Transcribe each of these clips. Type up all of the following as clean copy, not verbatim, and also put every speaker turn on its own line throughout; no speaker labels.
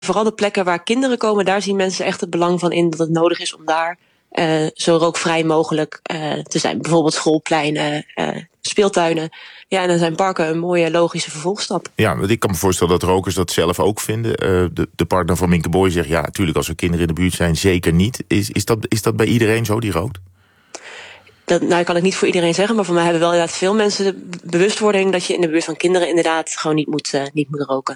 vooral de plekken waar kinderen komen, daar zien mensen echt het belang van in dat het nodig is om daar zo rookvrij mogelijk te zijn. Bijvoorbeeld schoolpleinen, speeltuinen. Ja, en dan zijn parken een mooie logische vervolgstap.
Ja, want ik kan me voorstellen dat rokers dat zelf ook vinden. De partner van Minke Boy zegt, ja, natuurlijk als er kinderen in de buurt zijn, zeker niet. Is dat bij iedereen zo, die rookt?
Dat kan ik niet voor iedereen zeggen, maar voor mij hebben wel inderdaad veel mensen de bewustwording dat je in de buurt van kinderen inderdaad gewoon niet moet roken.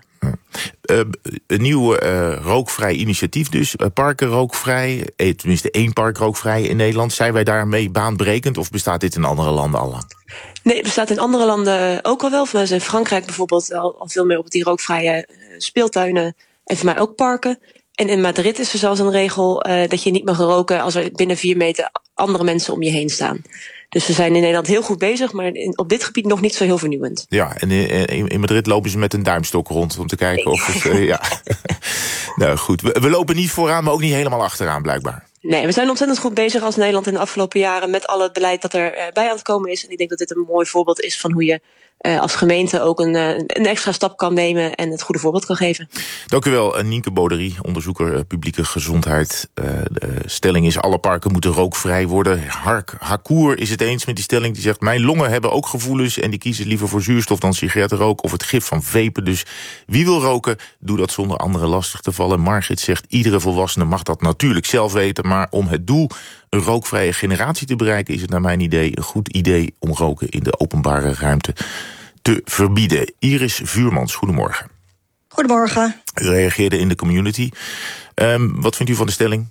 Een nieuw rookvrij initiatief dus. Parken rookvrij, tenminste 1 park rookvrij in Nederland. Zijn wij daarmee baanbrekend of bestaat dit in andere landen al lang?
Nee, het bestaat in andere landen ook al wel. Voor mij is in Frankrijk bijvoorbeeld al veel meer op die rookvrije speeltuinen. En voor mij ook parken. En in Madrid is er zelfs een regel dat je niet mag roken als er binnen 4 meter andere mensen om je heen staan. Dus we zijn in Nederland heel goed bezig, maar op dit gebied nog niet zo heel vernieuwend.
Ja, en in Madrid lopen ze met een duimstok rond om te kijken of het... ja. Nou goed, we lopen niet vooraan, maar ook niet helemaal achteraan blijkbaar.
Nee, we zijn ontzettend goed bezig als Nederland in de afgelopen jaren met al het beleid dat er bij aan het komen is. En ik denk dat dit een mooi voorbeeld is van hoe je als gemeente ook een extra stap kan nemen en het goede voorbeeld kan geven.
Dank u wel, Nienke Boderie, onderzoeker publieke gezondheid. De stelling is, alle parken moeten rookvrij worden. Hark Hakour is het eens met die stelling. Die zegt, mijn longen hebben ook gevoelens en die kiezen liever voor zuurstof dan sigarettenrook of het gif van vapen. Dus wie wil roken, doe dat zonder anderen lastig te vallen. Margit zegt, iedere volwassene mag dat natuurlijk zelf weten, maar om het doel een rookvrije generatie te bereiken is het naar mijn idee een goed idee om roken in de openbare ruimte te verbieden. Iris Vuurmans, goedemorgen.
Goedemorgen.
U reageerde in de community. Wat vindt u van de stelling?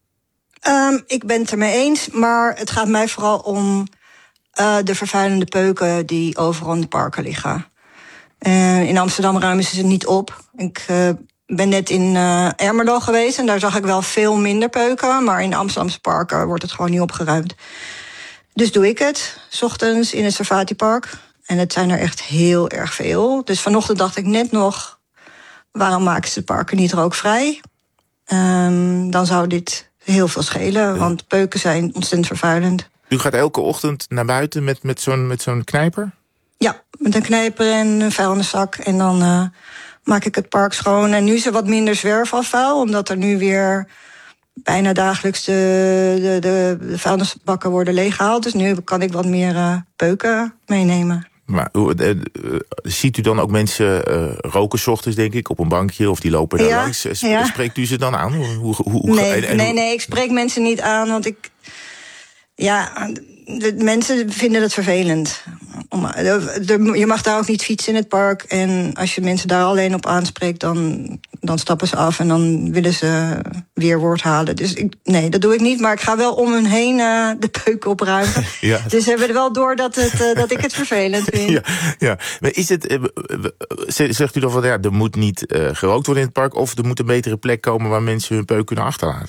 Ik ben het ermee eens, maar het gaat mij vooral om de vervuilende peuken die overal in de parken liggen. In Amsterdam ruimen ze niet op. Ik ben net in Ermelo geweest en daar zag ik wel veel minder peuken, maar in de Amsterdamse parken wordt het gewoon niet opgeruimd. Dus doe ik het, 's ochtends in het Safati-park. En het zijn er echt heel erg veel. Dus vanochtend dacht ik net nog, waarom maken ze de parken niet rookvrij? Dan zou dit heel veel schelen, want peuken zijn ontzettend vervuilend.
U gaat elke ochtend naar buiten met zo'n knijper?
Ja, met een knijper en een vuilniszak. En dan maak ik het park schoon. En nu is er wat minder zwerfafval, omdat er nu weer bijna dagelijks de vuilnisbakken worden leeggehaald. Dus nu kan ik wat meer peuken meenemen.
Maar ziet u dan ook mensen roken 's ochtends, denk ik, op een bankje of die lopen daar langs? Spreekt u ze dan aan?
Nee, ik spreek mensen niet aan, want de mensen vinden het vervelend. Je mag daar ook niet fietsen in het park. En als je mensen daar alleen op aanspreekt, dan stappen ze af en dan willen ze weerwoord halen. Dus nee, dat doe ik niet. Maar ik ga wel om hun heen de peuken opruimen. Ja. Dus ze hebben er wel door dat ik het vervelend vind.
Ja. Maar is het, zegt u dan van, ja, er moet niet gerookt worden in het park, of er moet een betere plek komen waar mensen hun peuk kunnen achterlaten?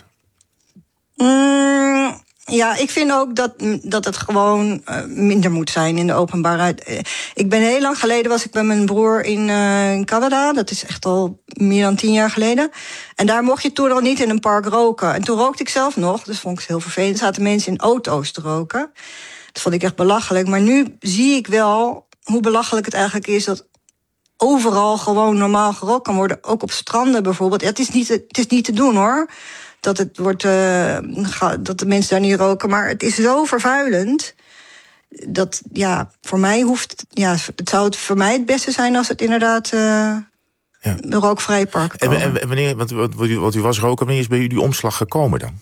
Ja, ik vind ook dat het gewoon minder moet zijn in de openbaarheid. Ik ben heel lang geleden, was ik bij mijn broer in Canada. Dat is echt al meer dan 10 jaar geleden. En daar mocht je toen al niet in een park roken. En toen rookte ik zelf nog, dus vond ik het heel vervelend. Er zaten mensen in auto's te roken. Dat vond ik echt belachelijk. Maar nu zie ik wel hoe belachelijk het eigenlijk is dat overal gewoon normaal gerookt kan worden. Ook op stranden bijvoorbeeld. Ja, het is niet te doen, hoor. Dat dat de mensen daar niet roken. Maar het is zo vervuilend. Dat, voor mij het zou het voor mij het beste zijn als het inderdaad een rookvrije park komen.
En wanneer, want u was roken, wanneer is bij u die omslag gekomen dan?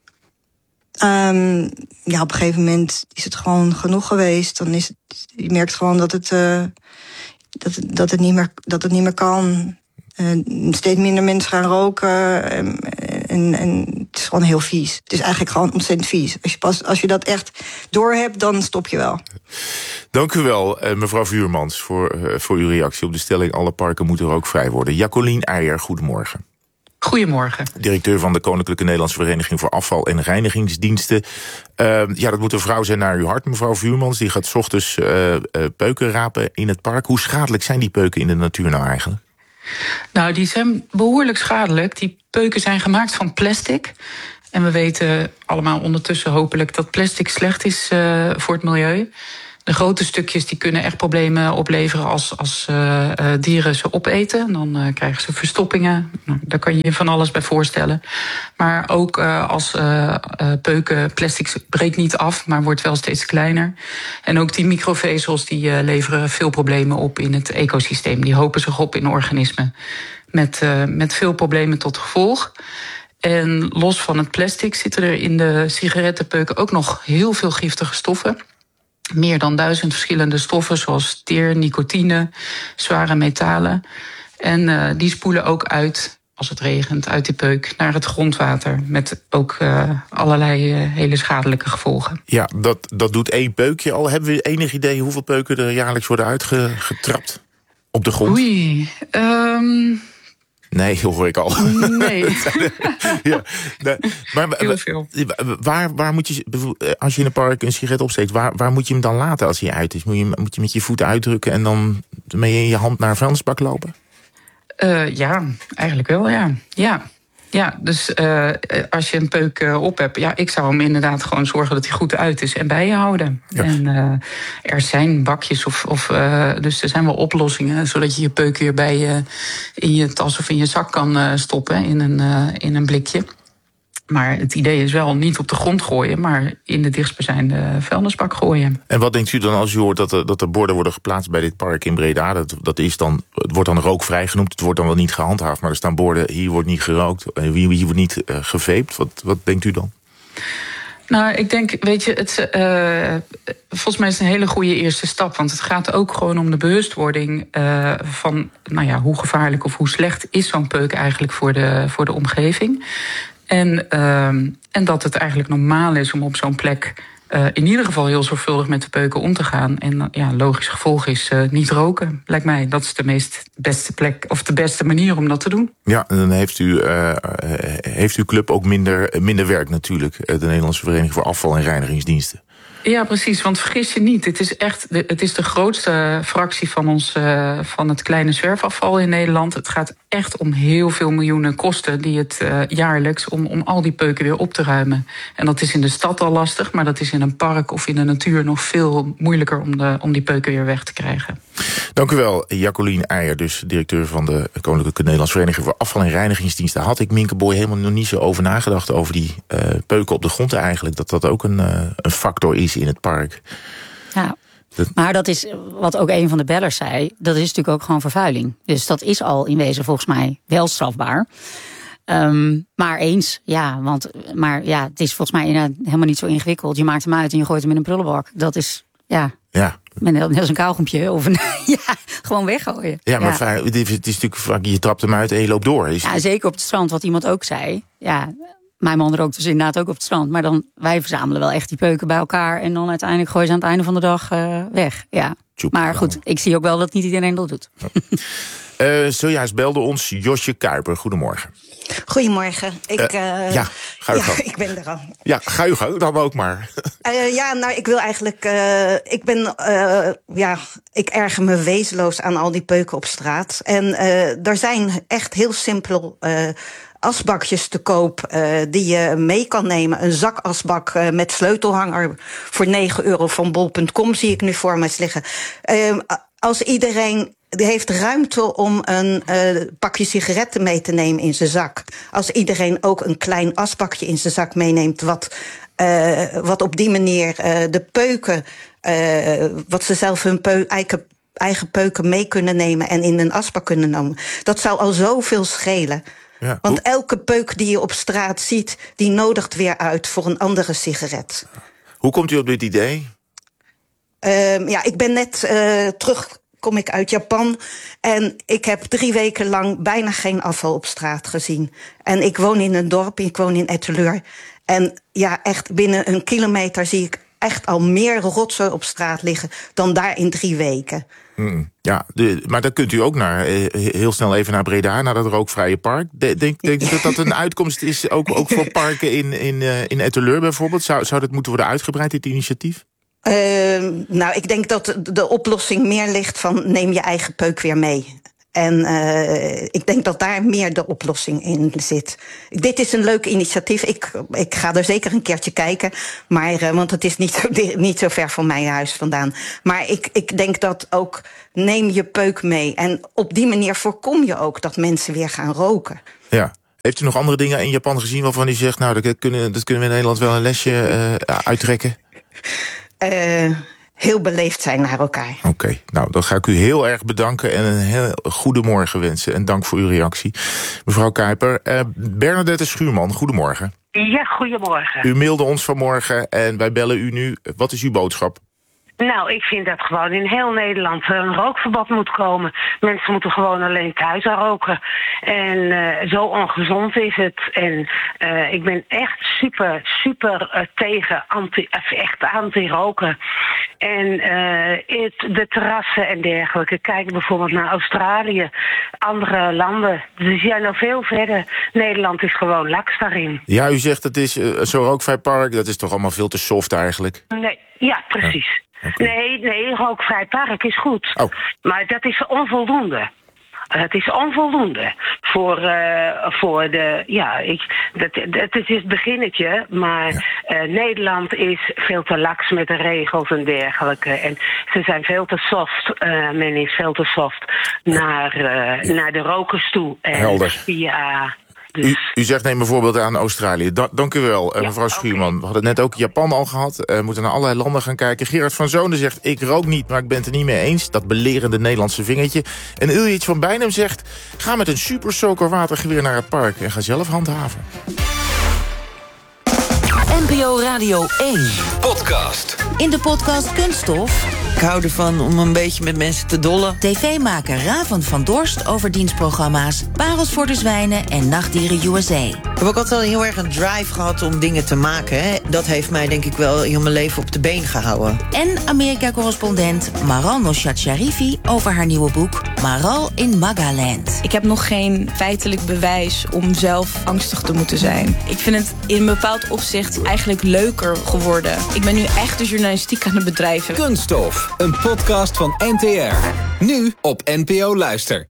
Op een gegeven moment is het gewoon genoeg geweest. Dan is het, je merkt gewoon dat het niet meer kan. Steeds minder mensen gaan roken. En het is gewoon heel vies. Het is eigenlijk gewoon ontzettend vies. Als je dat echt doorhebt, dan stop je wel.
Dank u wel, mevrouw Vuurmans, voor uw reactie op de stelling: alle parken moeten rookvrij worden. Jacqueline Eijer, goedemorgen.
Goedemorgen.
Directeur van de Koninklijke Nederlandse Vereniging voor Afval- en Reinigingsdiensten. Dat moet een vrouw zijn naar uw hart, mevrouw Vuurmans. Die gaat 's ochtends peuken rapen in het park. Hoe schadelijk zijn die peuken in de natuur nou eigenlijk?
Nou, die zijn behoorlijk schadelijk. Die peuken zijn gemaakt van plastic. En we weten allemaal ondertussen hopelijk dat plastic slecht is voor het milieu. De grote stukjes die kunnen echt problemen opleveren als dieren ze opeten. Dan krijgen ze verstoppingen. Nou, daar kan je je van alles bij voorstellen. Maar ook als peuken, plastic breekt niet af, maar wordt wel steeds kleiner. En ook die microvezels die leveren veel problemen op in het ecosysteem. Die hopen zich op in organismen met veel problemen tot gevolg. En los van het plastic zitten er in de sigarettenpeuken ook nog heel veel giftige stoffen. Meer dan 1000 verschillende stoffen, zoals teer, nicotine, zware metalen. En die spoelen ook uit, als het regent, uit die peuk naar het grondwater. Met ook allerlei hele schadelijke gevolgen.
Ja, dat doet 1 peukje al. Hebben we enig idee hoeveel peuken er jaarlijks worden uitgetrapt op de grond?
Oei,
Nee, hoor ik al.
nee.
Ja, maar
Heel veel.
Waar moet je, als je in een park een sigaret opsteekt, waar moet je hem dan laten als hij uit is? Moet je met je voeten uitdrukken en dan mee in je hand naar een vuilnisbak lopen?
Ja, eigenlijk wel, ja. Ja, dus als je een peuk op hebt, ik zou hem inderdaad gewoon zorgen dat hij goed uit is en bij je houden. Ja. En er zijn bakjes dus er zijn wel oplossingen, zodat je je peuk weer bij je in je tas of in je zak kan stoppen in een blikje. Maar het idee is wel niet op de grond gooien, maar in de dichtstbijzijnde vuilnisbak gooien.
En wat denkt u dan als u hoort dat er borden worden geplaatst bij dit park in Breda? Het wordt dan rookvrij genoemd, het wordt dan wel niet gehandhaafd, maar er staan borden, hier wordt niet gerookt, hier wordt niet geveept. Wat denkt u dan?
Nou, ik denk, weet je, volgens mij is het een hele goede eerste stap. Want het gaat ook gewoon om de bewustwording van, hoe gevaarlijk of hoe slecht is zo'n peuk eigenlijk voor de omgeving. En dat het eigenlijk normaal is om op zo'n plek in ieder geval heel zorgvuldig met de peuken om te gaan. En logisch gevolg is niet roken, lijkt mij. Dat is de beste plek of de beste manier om dat te doen. Ja,
en dan heeft uw club ook minder werk natuurlijk. De Nederlandse Vereniging voor Afval- en Reinigingsdiensten.
Ja, precies, want vergis je niet. Het is de grootste fractie van het kleine zwerfafval in Nederland. Het gaat echt om heel veel miljoenen kosten die het jaarlijks om al die peuken weer op te ruimen. En dat is in de stad al lastig, maar dat is in een park of in de natuur nog veel moeilijker om die peuken weer weg te krijgen.
Dank u wel, Jacqueline Eijer, dus directeur van de Koninklijke Nederlandse Vereniging voor Afval- en Reinigingsdiensten. Had ik, Minke Boy, helemaal nog niet zo over nagedacht over die peuken op de grond eigenlijk. Dat ook een factor is in het park. Ja,
maar dat is wat ook een van de bellers zei. Dat is natuurlijk ook gewoon vervuiling. Dus dat is al in wezen volgens mij wel strafbaar. Maar eens, het is volgens mij helemaal niet zo ingewikkeld. Je maakt hem uit en je gooit hem in een prullenbak. Dat is, net als een kauwgompje of gewoon weggooien.
Ja, maar het is natuurlijk vaak, je trapt hem uit en je loopt door.
Ja, zeker op het strand, wat iemand ook zei. Ja, mijn man rookt dus inderdaad ook op het strand. Maar wij verzamelen wel echt die peuken bij elkaar. En dan uiteindelijk gooien ze aan het einde van de dag weg. Ja. Maar goed, ik zie ook wel dat niet iedereen dat doet.
Zojuist belde ons Josje Kuiper. Goedemorgen.
Goedemorgen.
Ga u gang.
Ik ben er al.
Ja, ga u gang, dan ook maar.
Ik wil eigenlijk... ik erger me wezenloos aan al die peuken op straat. En er zijn echt heel simpel asbakjes te koop die je mee kan nemen. Een zakasbak met sleutelhanger voor €9 van bol.com zie ik nu voor me liggen. Als iedereen heeft ruimte om een pakje sigaretten mee te nemen in zijn zak. Als iedereen ook een klein asbakje in zijn zak meeneemt, wat op die manier de peuken, wat ze zelf hun eigen peuken mee kunnen nemen en in een asbak kunnen nemen. Dat zou al zoveel schelen. Ja. Want elke peuk die je op straat ziet, die nodigt weer uit voor een andere sigaret.
Hoe komt u op dit idee?
Ik ben net kom ik uit Japan. En ik heb 3 weken lang bijna geen afval op straat gezien. En ik woon in een dorp, ik woon in Etteleur. En echt binnen een kilometer zie ik echt al meer rotzooi op straat liggen dan daar in 3 weken.
Maar dan kunt u ook heel snel even naar Breda, naar dat rookvrije park. Denk u dat een uitkomst is, ook voor parken in Etteleur bijvoorbeeld? Zou dat moeten worden uitgebreid, dit initiatief?
Ik denk dat de oplossing meer ligt van neem je eigen peuk weer mee. En ik denk dat daar meer de oplossing in zit. Dit is een leuk initiatief. Ik ga er zeker een keertje kijken. Maar, want het is niet zo ver van mijn huis vandaan. Maar ik denk dat ook, neem je peuk mee. En op die manier voorkom je ook dat mensen weer gaan roken.
Ja. Heeft u nog andere dingen in Japan gezien waarvan u zegt, nou, dat kunnen we in Nederland wel een lesje uittrekken?
Heel beleefd zijn naar elkaar.
Oké, nou, dan ga ik u heel erg bedanken en een heel goede morgen wensen. En dank voor uw reactie. Mevrouw Kuiper, Bernadette Schuurman, goedemorgen.
Ja, goedemorgen.
U mailde ons vanmorgen en wij bellen u nu. Wat is uw boodschap?
Nou, ik vind dat gewoon in heel Nederland een rookverbod moet komen. Mensen moeten gewoon alleen thuis roken. En zo ongezond is het. En ik ben echt super tegen echt anti-roken. En de terrassen en dergelijke. Kijk bijvoorbeeld naar Australië, andere landen. Die zijn nog veel verder. Nederland is gewoon laks daarin.
Ja, u zegt het is zo'n rookvrij park. Dat is toch allemaal veel te soft eigenlijk?
Nee, ja, precies. Ja. Okay. Nee, rookvrij park is goed.
Oh.
Maar dat is onvoldoende. Het is onvoldoende voor de... Ja, het is het beginnetje, maar Nederland is veel te laks met de regels en dergelijke. En ze zijn veel te soft. Men is veel te soft naar de rokers toe. En
helder.
Ja...
Dus. U zegt neem bijvoorbeeld aan Australië. Dank u wel, mevrouw Schuurman. Okay. We hadden net ook Japan al gehad. We moeten naar allerlei landen gaan kijken. Gerard van Zonen zegt, ik rook niet, maar ik ben het er niet mee eens. Dat belerende Nederlandse vingertje. En Iljic van Bijnem zegt, ga met een super soaker watergeweer naar het park en ga zelf handhaven.
NPO Radio 1
Podcast.
In de podcast Kunststof.
Ik hou ervan om een beetje met mensen te dollen.
TV-maker Raven van Dorst over dienstprogramma's Parels voor de Zwijnen en Nachtdieren USA.
Ik heb ook altijd heel erg een drive gehad om dingen te maken. Hè. Dat heeft mij denk ik wel heel mijn leven op de been gehouden.
En Amerika-correspondent Maral Noshat-Sharifi over haar nieuwe boek Maral in Magaland.
Ik heb nog geen feitelijk bewijs om zelf angstig te moeten zijn. Ik vind het in een bepaald opzicht eigenlijk leuker geworden. Ik ben nu echt de journalistiek aan het bedrijven.
Kunststof, een podcast van NTR. Nu op NPO Luister.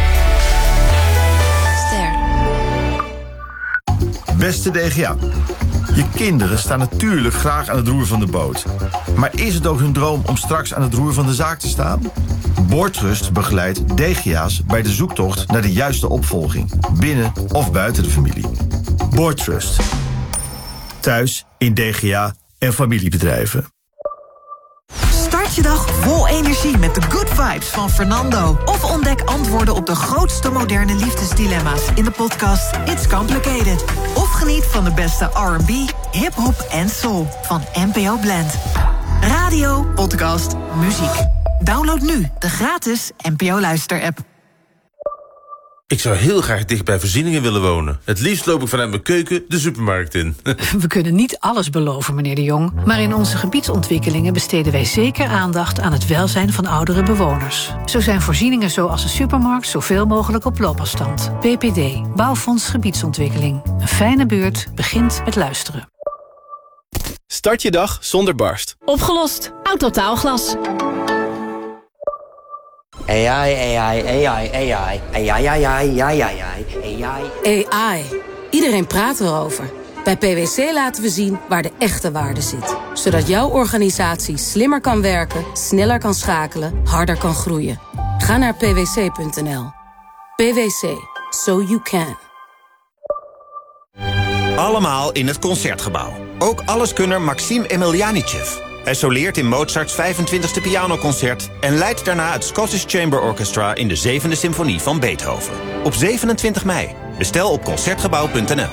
Beste DGA, je kinderen staan natuurlijk graag aan het roer van de boot. Maar is het ook hun droom om straks aan het roer van de zaak te staan? Boordtrust begeleidt DGA's bij de zoektocht naar de juiste opvolging, binnen of buiten de familie. Boordtrust. Thuis, in DGA en familiebedrijven.
Start je dag vol energie met de Good Vibes van Fernando. Of ontdek antwoorden op de grootste moderne liefdesdilemma's in de podcast It's Complicated. Of geniet van de beste R&B, hip-hop en soul van NPO Blend. Radio, podcast, muziek. Download nu de gratis NPO Luister-app.
Ik zou heel graag dicht bij voorzieningen willen wonen. Het liefst loop ik vanuit mijn keuken de supermarkt in.
We kunnen niet alles beloven, meneer De Jong. Maar in onze gebiedsontwikkelingen besteden wij zeker aandacht aan het welzijn van oudere bewoners. Zo zijn voorzieningen zoals een supermarkt zoveel mogelijk op loopafstand. BPD, Bouwfonds Gebiedsontwikkeling. Een fijne buurt begint met luisteren.
Start je dag zonder barst.
Opgelost. Autotaalglas.
AI. Iedereen praat erover. Bij PwC laten we zien waar de echte waarde zit. Zodat jouw organisatie slimmer kan werken, sneller kan schakelen, harder kan groeien. Ga naar pwc.nl. PwC. So you can.
Allemaal in het Concertgebouw. Ook alleskunner Maxim Emelianichev. Hij soleert in Mozarts 25e pianoconcert en leidt daarna het Scottish Chamber Orchestra in de 7e symfonie van Beethoven. Op 27 mei. Bestel op concertgebouw.nl.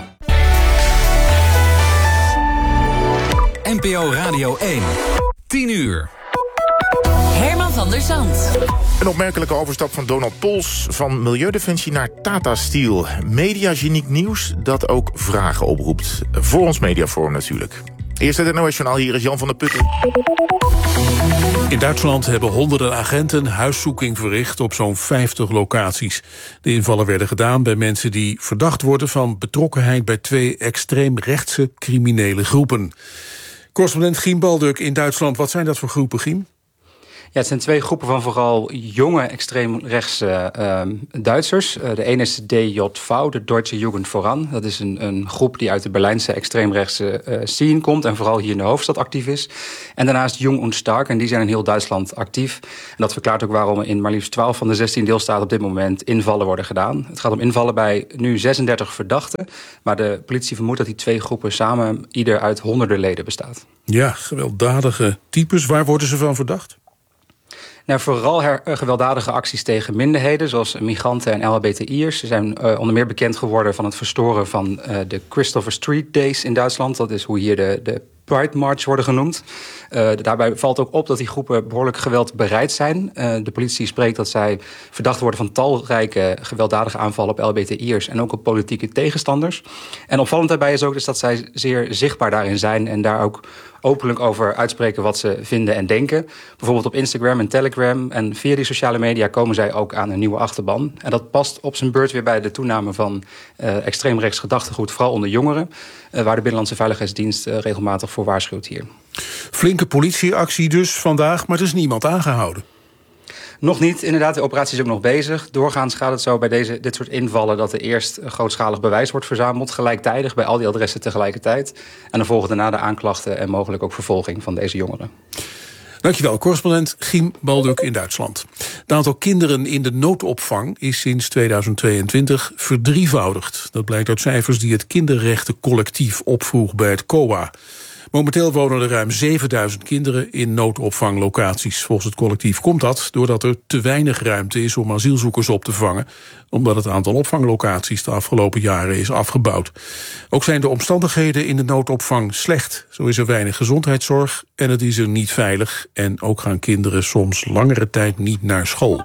NPO Radio 1. 10 uur.
Herman van der Zand.
Een opmerkelijke overstap van Donald Pols van Milieudefensie naar Tata Steel. Mediageniek nieuws dat ook vragen oproept. Voor ons mediaforum natuurlijk. Eerst het NOS-journaal, hier is Jan van der Putten.
In Duitsland hebben honderden agenten huiszoeking verricht op zo'n 50 locaties. De invallen werden gedaan bij mensen die verdacht worden van betrokkenheid bij 2 extreemrechtse criminele groepen. Correspondent Giem Balduk in Duitsland, wat zijn dat voor groepen, Giem?
Ja, het zijn 2 groepen van vooral jonge extreemrechtse Duitsers. De ene is de DJV, de Deutsche Jugend Voran. Dat is een groep die uit de Berlijnse extreemrechtse scene komt en vooral hier in de hoofdstad actief is. En daarnaast Jung und Stark, en die zijn in heel Duitsland actief. En dat verklaart ook waarom in maar liefst 12 van de 16 deelstaten op dit moment invallen worden gedaan. Het gaat om invallen bij nu 36 verdachten, maar de politie vermoedt dat die 2 groepen samen ieder uit honderden leden bestaat.
Ja, gewelddadige types. Waar worden ze van verdacht?
Nou, vooral gewelddadige acties tegen minderheden, zoals migranten en LHBTI'ers. Ze zijn onder meer bekend geworden van het verstoren van de Christopher Street Days in Duitsland. Dat is hoe hier de Pride March worden genoemd. Daarbij valt ook op dat die groepen behoorlijk geweldbereid zijn. De politie spreekt dat zij verdacht worden van talrijke gewelddadige aanvallen op LHBTI'ers en ook op politieke tegenstanders. En opvallend daarbij is ook dus dat zij zeer zichtbaar daarin zijn en daar ook openlijk over uitspreken wat ze vinden en denken. Bijvoorbeeld op Instagram en Telegram. En via die sociale media komen zij ook aan een nieuwe achterban. En dat past op zijn beurt weer bij de toename van extreemrechts gedachtegoed, vooral onder jongeren, waar de Binnenlandse Veiligheidsdienst regelmatig voor waarschuwt hier.
Flinke politieactie dus vandaag, maar er is niemand aangehouden.
Nog niet, inderdaad. De operatie is ook nog bezig. Doorgaans gaat het zo bij dit soort invallen dat er eerst grootschalig bewijs wordt verzameld, gelijktijdig, bij al die adressen tegelijkertijd. En dan volgen daarna de aanklachten en mogelijk ook vervolging van deze jongeren.
Dankjewel, correspondent Giem Balduk in Duitsland. Het aantal kinderen in de noodopvang is sinds 2022 verdrievoudigd. Dat blijkt uit cijfers die het Kinderrechtencollectief opvroeg bij het COA. Momenteel wonen er ruim 7000 kinderen in noodopvanglocaties. Volgens het collectief komt dat doordat er te weinig ruimte is om asielzoekers op te vangen, omdat het aantal opvanglocaties de afgelopen jaren is afgebouwd. Ook zijn de omstandigheden in de noodopvang slecht. Zo is er weinig gezondheidszorg en het is er niet veilig. En ook gaan kinderen soms langere tijd niet naar school.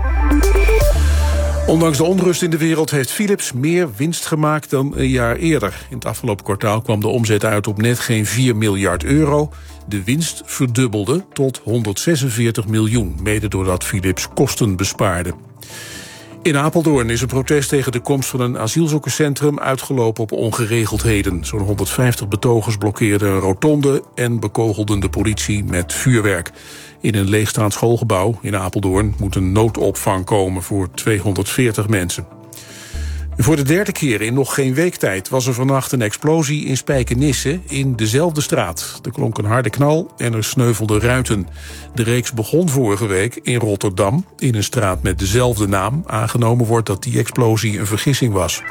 Ondanks de onrust in de wereld heeft Philips meer winst gemaakt dan een jaar eerder. In het afgelopen kwartaal kwam de omzet uit op net geen 4 miljard euro. De winst verdubbelde tot 146 miljoen, mede doordat Philips kosten bespaarde. In Apeldoorn is een protest tegen de komst van een asielzoekerscentrum uitgelopen op ongeregeldheden. Zo'n 150 betogers blokkeerden een rotonde en bekogelden de politie met vuurwerk. In een leegstaand schoolgebouw in Apeldoorn moet een noodopvang komen voor 240 mensen. Voor de derde keer in nog geen week tijd was er vannacht een explosie in Spijkenisse in dezelfde straat. Er klonk een harde knal en er sneuvelden ruiten. De reeks begon vorige week in Rotterdam, in een straat met dezelfde naam. Aangenomen wordt dat die explosie een vergissing was.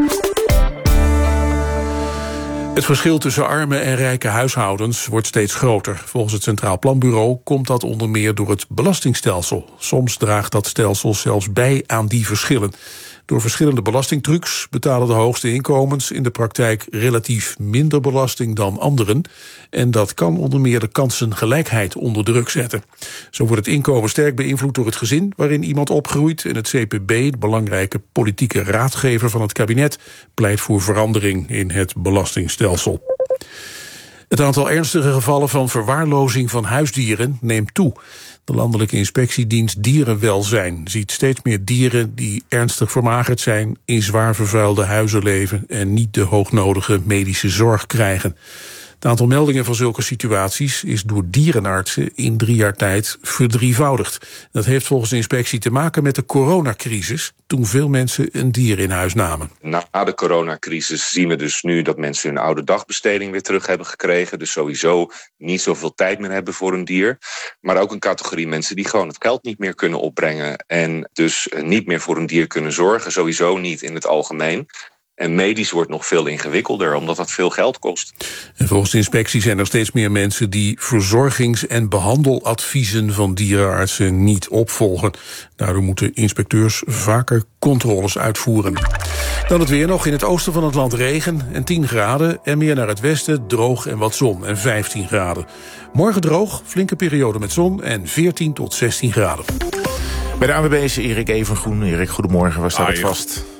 Het verschil tussen arme en rijke huishoudens wordt steeds groter. Volgens het Centraal Planbureau komt dat onder meer door het belastingstelsel. Soms draagt dat stelsel zelfs bij aan die verschillen. Door verschillende belastingtrucs betalen de hoogste inkomens in de praktijk relatief minder belasting dan anderen. En dat kan onder meer de kansengelijkheid onder druk zetten. Zo wordt het inkomen sterk beïnvloed door het gezin waarin iemand opgroeit. En het CPB, de belangrijke politieke raadgever van het kabinet, pleit voor verandering in het belastingstelsel. Het aantal ernstige gevallen van verwaarlozing van huisdieren neemt toe. De Landelijke Inspectiedienst Dierenwelzijn ziet steeds meer dieren die ernstig vermagerd zijn, in zwaar vervuilde huizen leven en niet de hoognodige medische zorg krijgen. Het aantal meldingen van zulke situaties is door dierenartsen in 3 jaar tijd verdrievoudigd. Dat heeft volgens de inspectie te maken met de coronacrisis, toen veel mensen een dier in huis namen.
Na de coronacrisis zien we dus nu dat mensen hun oude dagbesteding weer terug hebben gekregen. Dus sowieso niet zoveel tijd meer hebben voor een dier. Maar ook een categorie mensen die gewoon het geld niet meer kunnen opbrengen. En dus niet meer voor een dier kunnen zorgen. Sowieso niet in het algemeen. En medisch wordt nog veel ingewikkelder, omdat dat veel geld kost.
En volgens de inspectie zijn er steeds meer mensen die verzorgings- en behandeladviezen van dierenartsen niet opvolgen. Daardoor moeten inspecteurs vaker controles uitvoeren. Dan het weer nog. In het oosten van het land regen en 10 graden. En meer naar het westen droog en wat zon en 15 graden. Morgen droog, flinke periode met zon en 14 tot 16 graden.
Bij de ANWB is Erik Evengroen. Erik, goedemorgen. Waar staat het vast?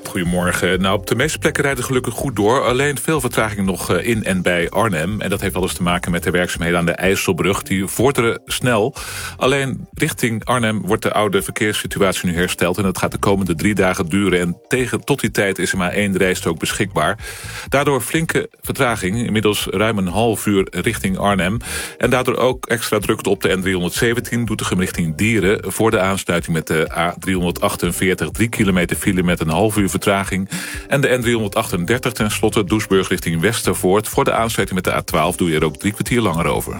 Goedemorgen. Nou, op de meeste plekken rijdt het gelukkig goed door. Alleen veel vertraging nog in en bij Arnhem. En dat heeft alles te maken met de werkzaamheden aan de IJsselbrug. Die vorderen snel. Alleen richting Arnhem wordt de oude verkeerssituatie nu hersteld. En dat gaat de komende 3 dagen duren. En tot die tijd is er maar 1 rijstrook beschikbaar. Daardoor flinke vertraging. Inmiddels ruim een half uur richting Arnhem. En daardoor ook extra drukte op de N317. Doetinchem richting Dieren. Voor de aansluiting met de A348. 3 kilometer file met een half uur vertraging. En de N338 ten slotte Doesburg richting Westervoort. Voor de aansluiting met de A12 doe je er ook 3 kwartier langer over.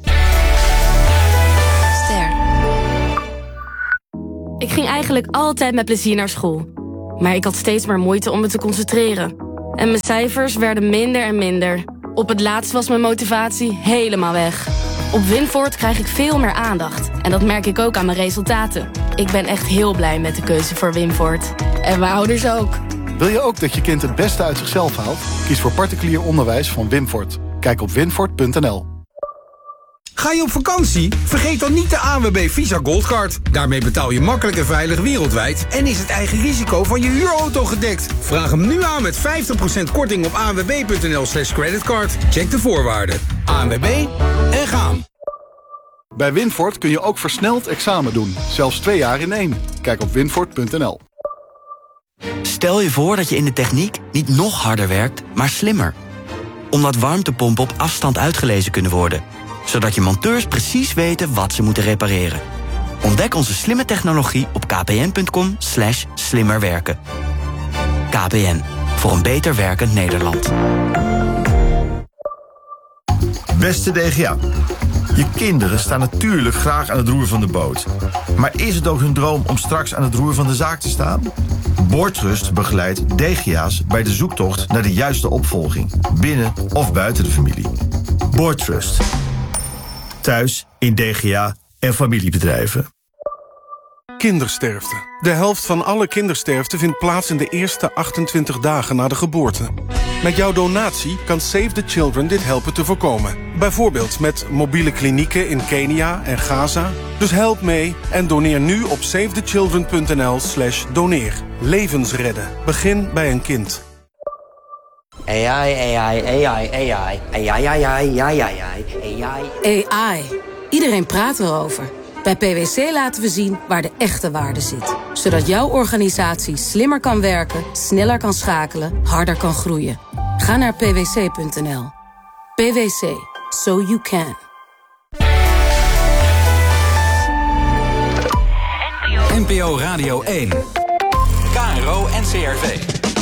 Ik ging eigenlijk altijd met plezier naar school. Maar ik had steeds maar moeite om me te concentreren. En mijn cijfers werden minder en minder. Op het laatst was mijn motivatie helemaal weg. Op Winvoort krijg ik veel meer aandacht. En dat merk ik ook aan mijn resultaten. Ik ben echt heel blij met de keuze voor Winvoort. En mijn ouders ook.
Wil je ook dat je kind het beste uit zichzelf haalt? Kies voor particulier onderwijs van Winvoort. Kijk op winvoort.nl.
Ga je op vakantie? Vergeet dan niet de ANWB Visa Goldcard. Daarmee betaal je makkelijk en veilig wereldwijd... en is het eigen risico van je huurauto gedekt. Vraag hem nu aan met 50% korting op anwb.nl/creditcard. Check de voorwaarden. ANWB en gaan.
Bij Winvoort kun je ook versneld examen doen. Zelfs 2 jaar in 1. Kijk op winvoort.nl.
Stel je voor dat je in de techniek niet nog harder werkt, maar slimmer. Omdat warmtepompen op afstand uitgelezen kunnen worden. Zodat je monteurs precies weten wat ze moeten repareren. Ontdek onze slimme technologie op kpn.com/slimmerwerken. KPN, voor een beter werkend Nederland.
Beste DGA, je kinderen staan natuurlijk graag aan het roer van de boot. Maar is het ook hun droom om straks aan het roer van de zaak te staan? Boordtrust begeleidt DGA's bij de zoektocht naar de juiste opvolging. Binnen of buiten de familie. Boordtrust. Thuis, in DGA en familiebedrijven.
Kindersterfte. De helft van alle kindersterfte vindt plaats in de eerste 28 dagen na de geboorte. Met jouw donatie kan Save the Children dit helpen te voorkomen. Bijvoorbeeld met mobiele klinieken in Kenia en Gaza. Dus help mee en doneer nu op savethechildren.nl/doneer. Levens redden. Begin bij een kind.
AI. Iedereen praat erover. Bij PwC laten we zien waar de echte waarde zit. Zodat jouw organisatie slimmer kan werken, sneller kan schakelen, harder kan groeien. Ga naar pwc.nl. PwC. So you can.
NPO Radio 1. KRO NCRV.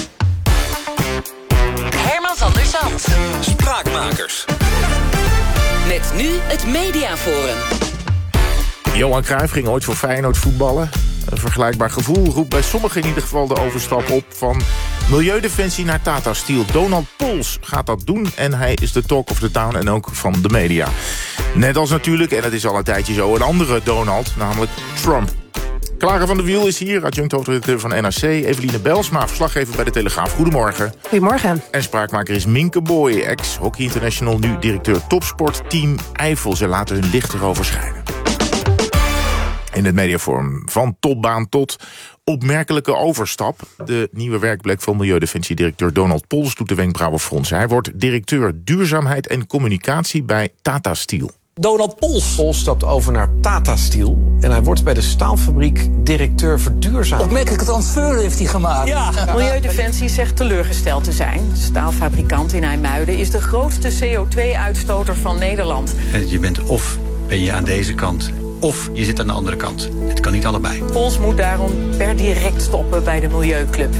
Herman van der Zand.
Spraakmakers.
Met nu het Mediaforum.
Johan Cruijff ging ooit voor Feyenoord voetballen. Een vergelijkbaar gevoel roept bij sommigen in ieder geval de overstap op van Milieudefensie naar Tata Steel. Donald Pols gaat dat doen en hij is de talk of the town en ook van de media. Net als natuurlijk, en dat is al een tijdje zo, een andere Donald, namelijk Trump. Clara van der Wiel is hier, adjunct hoofdredacteur van NRC. Eveline Belsma, verslaggever bij de Telegraaf. Goedemorgen.
Goedemorgen.
En spraakmaker is Minke Boy, ex-Hockey International, nu directeur topsport Team Eifel. Ze laten hun licht erover schijnen. In het mediaforum van topbaan tot opmerkelijke overstap. De nieuwe werkplek van Milieudefensie-directeur Donald Pols doet de wenkbrauwen fronsen. Hij wordt directeur duurzaamheid en communicatie bij Tata Steel.
Donald Pols. Pols stapt over naar Tata Steel en hij wordt bij de staalfabriek directeur verduurzaamheid.
Opmerkelijke transfer heeft hij gemaakt.
Ja.
Milieudefensie zegt teleurgesteld te zijn. De staalfabrikant in IJmuiden is de grootste CO2-uitstoter van Nederland.
Je bent of ben je aan deze kant, of je zit aan de andere kant. Het kan niet allebei.
Pols moet daarom per direct stoppen bij de Milieuclub.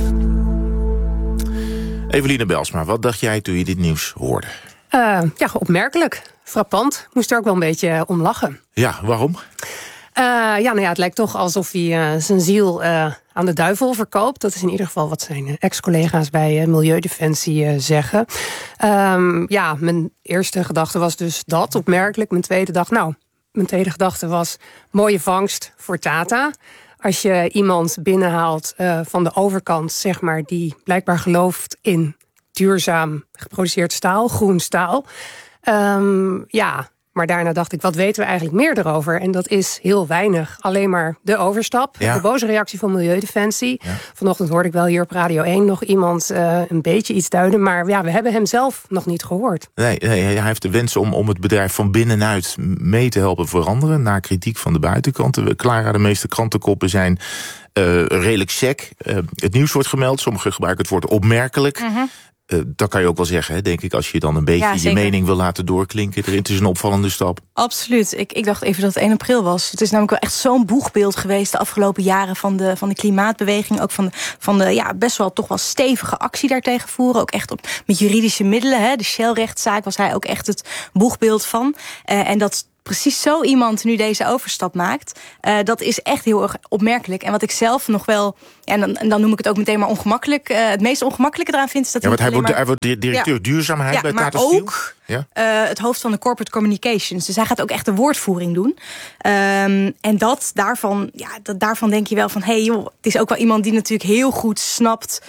Eveline Belsma, wat dacht jij toen je dit nieuws hoorde?
Opmerkelijk. Frappant. Moest er ook wel een beetje om lachen.
Ja, waarom?
Het lijkt toch alsof hij zijn ziel aan de duivel verkoopt. Dat is in ieder geval wat zijn ex-collega's bij Milieudefensie zeggen. Mijn eerste gedachte was dus dat, opmerkelijk. Mijn tweede gedachte was mooie vangst voor Tata. Als je iemand binnenhaalt van de overkant, zeg maar, die blijkbaar gelooft in duurzaam geproduceerd staal, groen staal. Maar Maar daarna dacht ik, wat weten we eigenlijk meer erover? En dat is heel weinig. Alleen maar de overstap. Ja. De boze reactie van Milieudefensie. Ja. Vanochtend hoorde ik wel hier op Radio 1 nog iemand een beetje iets duiden. Maar ja, we hebben hem zelf nog niet gehoord.
Nee, hij heeft de wens om het bedrijf van binnenuit mee te helpen veranderen. Na kritiek van de buitenkant. Clara, de meeste krantenkoppen zijn redelijk sec. Het nieuws wordt gemeld. Sommigen gebruiken het woord opmerkelijk. Dat kan je ook wel zeggen, hè, denk ik, als je dan een beetje je mening wil laten doorklinken. Het is een opvallende stap.
Absoluut. Ik dacht even dat het 1 april was. Het is namelijk wel echt zo'n boegbeeld geweest de afgelopen jaren van de klimaatbeweging. Ook van de best wel toch wel stevige actie daartegen voeren. Ook echt met juridische middelen. Hè. De Shell-rechtszaak was hij ook echt het boegbeeld van. En dat precies zo iemand nu deze overstap maakt, dat is echt heel erg opmerkelijk. En wat ik zelf nog wel, en dan noem ik het ook meteen maar ongemakkelijk, het meest ongemakkelijke eraan vind, is dat
hij wordt directeur duurzaamheid bij Tata Steel.
Ook het hoofd van de corporate communications. Dus hij gaat ook echt de woordvoering doen. En daarvan denk je wel van, joh, het is ook wel iemand die natuurlijk heel goed snapt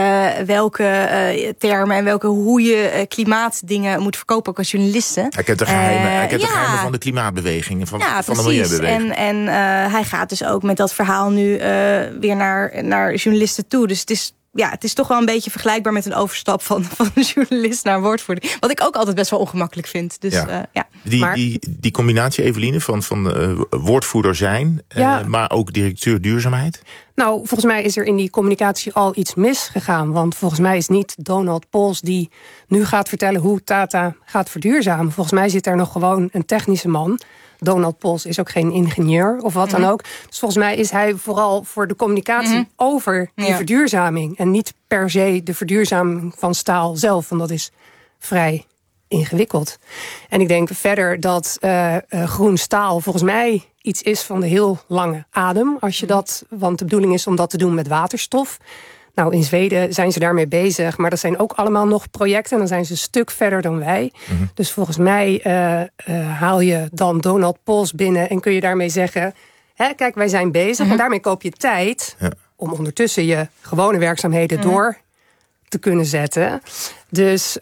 welke termen en hoe je klimaatdingen moet verkopen, ook als journalisten.
Hij kent de geheimen van de klimaatbeweging, van de milieubeweging.
En hij gaat dus ook met dat verhaal nu weer naar journalisten toe. Dus het is toch wel een beetje vergelijkbaar met een overstap van een journalist naar een woordvoerder. Wat ik ook altijd best wel ongemakkelijk vind. Dus,
Die combinatie, Eveline, van woordvoerder zijn, maar ook directeur duurzaamheid?
Nou, volgens mij is er in die communicatie al iets misgegaan. Want volgens mij is niet Donald Pols die nu gaat vertellen hoe Tata gaat verduurzamen. Volgens mij zit daar nog gewoon een technische man. Donald Pols is ook geen ingenieur of wat dan ook. Dus volgens mij is hij vooral voor de communicatie over die verduurzaming. En niet per se de verduurzaming van staal zelf. Want dat is vrij ingewikkeld. En ik denk verder dat groen staal volgens mij iets is van de heel lange adem. Want de bedoeling is om dat te doen met waterstof. Nou, in Zweden zijn ze daarmee bezig. Maar dat zijn ook allemaal nog projecten. En dan zijn ze een stuk verder dan wij. Dus volgens mij haal je dan Donald Pols binnen en kun je daarmee zeggen, kijk, wij zijn bezig. En daarmee koop je tijd om ondertussen je gewone werkzaamheden door te kunnen zetten. Dus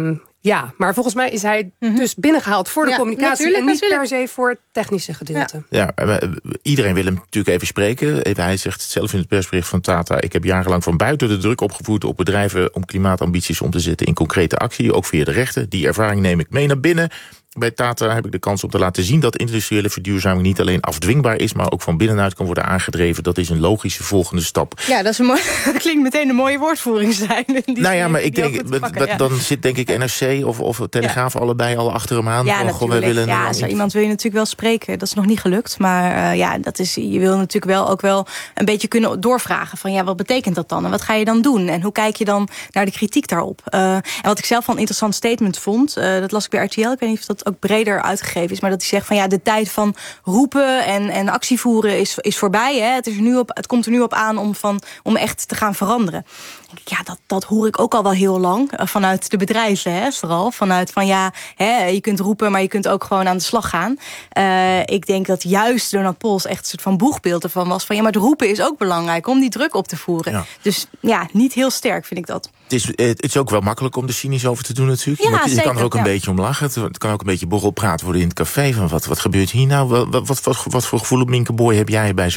maar volgens mij is hij dus binnengehaald voor de communicatie en niet per se voor het technische gedeelte.
Ja, iedereen wil hem natuurlijk even spreken. Hij zegt het zelf in het persbericht van Tata, ik heb jarenlang van buiten de druk opgevoerd op bedrijven om klimaatambities om te zetten in concrete actie, ook via de rechten. Die ervaring neem ik mee naar binnen. Bij Tata heb ik de kans om te laten zien dat industriële verduurzaming niet alleen afdwingbaar is, maar ook van binnenuit kan worden aangedreven. Dat is een logische volgende stap.
Ja, dat klinkt meteen een mooie woordvoering zijn.
Maar ik denk, dan zit denk ik NRC of Telegraaf allebei al achter hem aan.
Ja, natuurlijk. Zo iemand wil je natuurlijk wel spreken. Dat is nog niet gelukt. Maar je wil natuurlijk ook wel een beetje kunnen doorvragen van wat betekent dat dan? En wat ga je dan doen? En hoe kijk je dan naar de kritiek daarop? En wat ik zelf wel een interessant statement vond, dat las ik bij RTL, ik weet niet of dat ook breder uitgegeven is, maar dat hij zegt van de tijd van roepen en actie voeren is voorbij. Hè? Het komt er nu op aan om echt te gaan veranderen. Dat hoor ik ook al wel heel lang vanuit de bedrijven, vooral vanuit van je kunt roepen, maar je kunt ook gewoon aan de slag gaan. Ik denk dat juist Donald Pols echt een soort van boegbeeld ervan was van maar het roepen is ook belangrijk om die druk op te voeren. Ja. Dus niet heel sterk vind ik dat.
Het is ook wel makkelijk om er cynisch over te doen natuurlijk. Je kan er ook een beetje om lachen. Het kan ook een beetje borrelpraat worden in het café. Van wat gebeurt hier nou? Wat voor gevoel op Minkeboy heb jij bij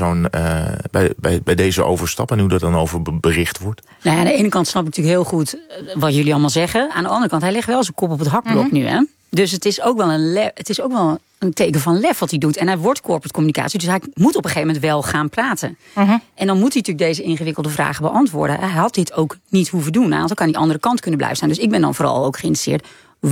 bij deze overstap en hoe er dan over bericht wordt?
Nou ja, aan de ene kant snap ik natuurlijk heel goed wat jullie allemaal zeggen. Aan de andere kant, hij legt wel zijn kop op het hakblok nu, hè? Dus het is ook wel een teken van lef wat hij doet. En hij wordt corporate communicatie, dus hij moet op een gegeven moment wel gaan praten. En dan moet hij natuurlijk deze ingewikkelde vragen beantwoorden. Hij had dit ook niet hoeven doen. Hij had ook aan die andere kant kunnen blijven staan. Dus ik ben dan vooral ook geïnteresseerd.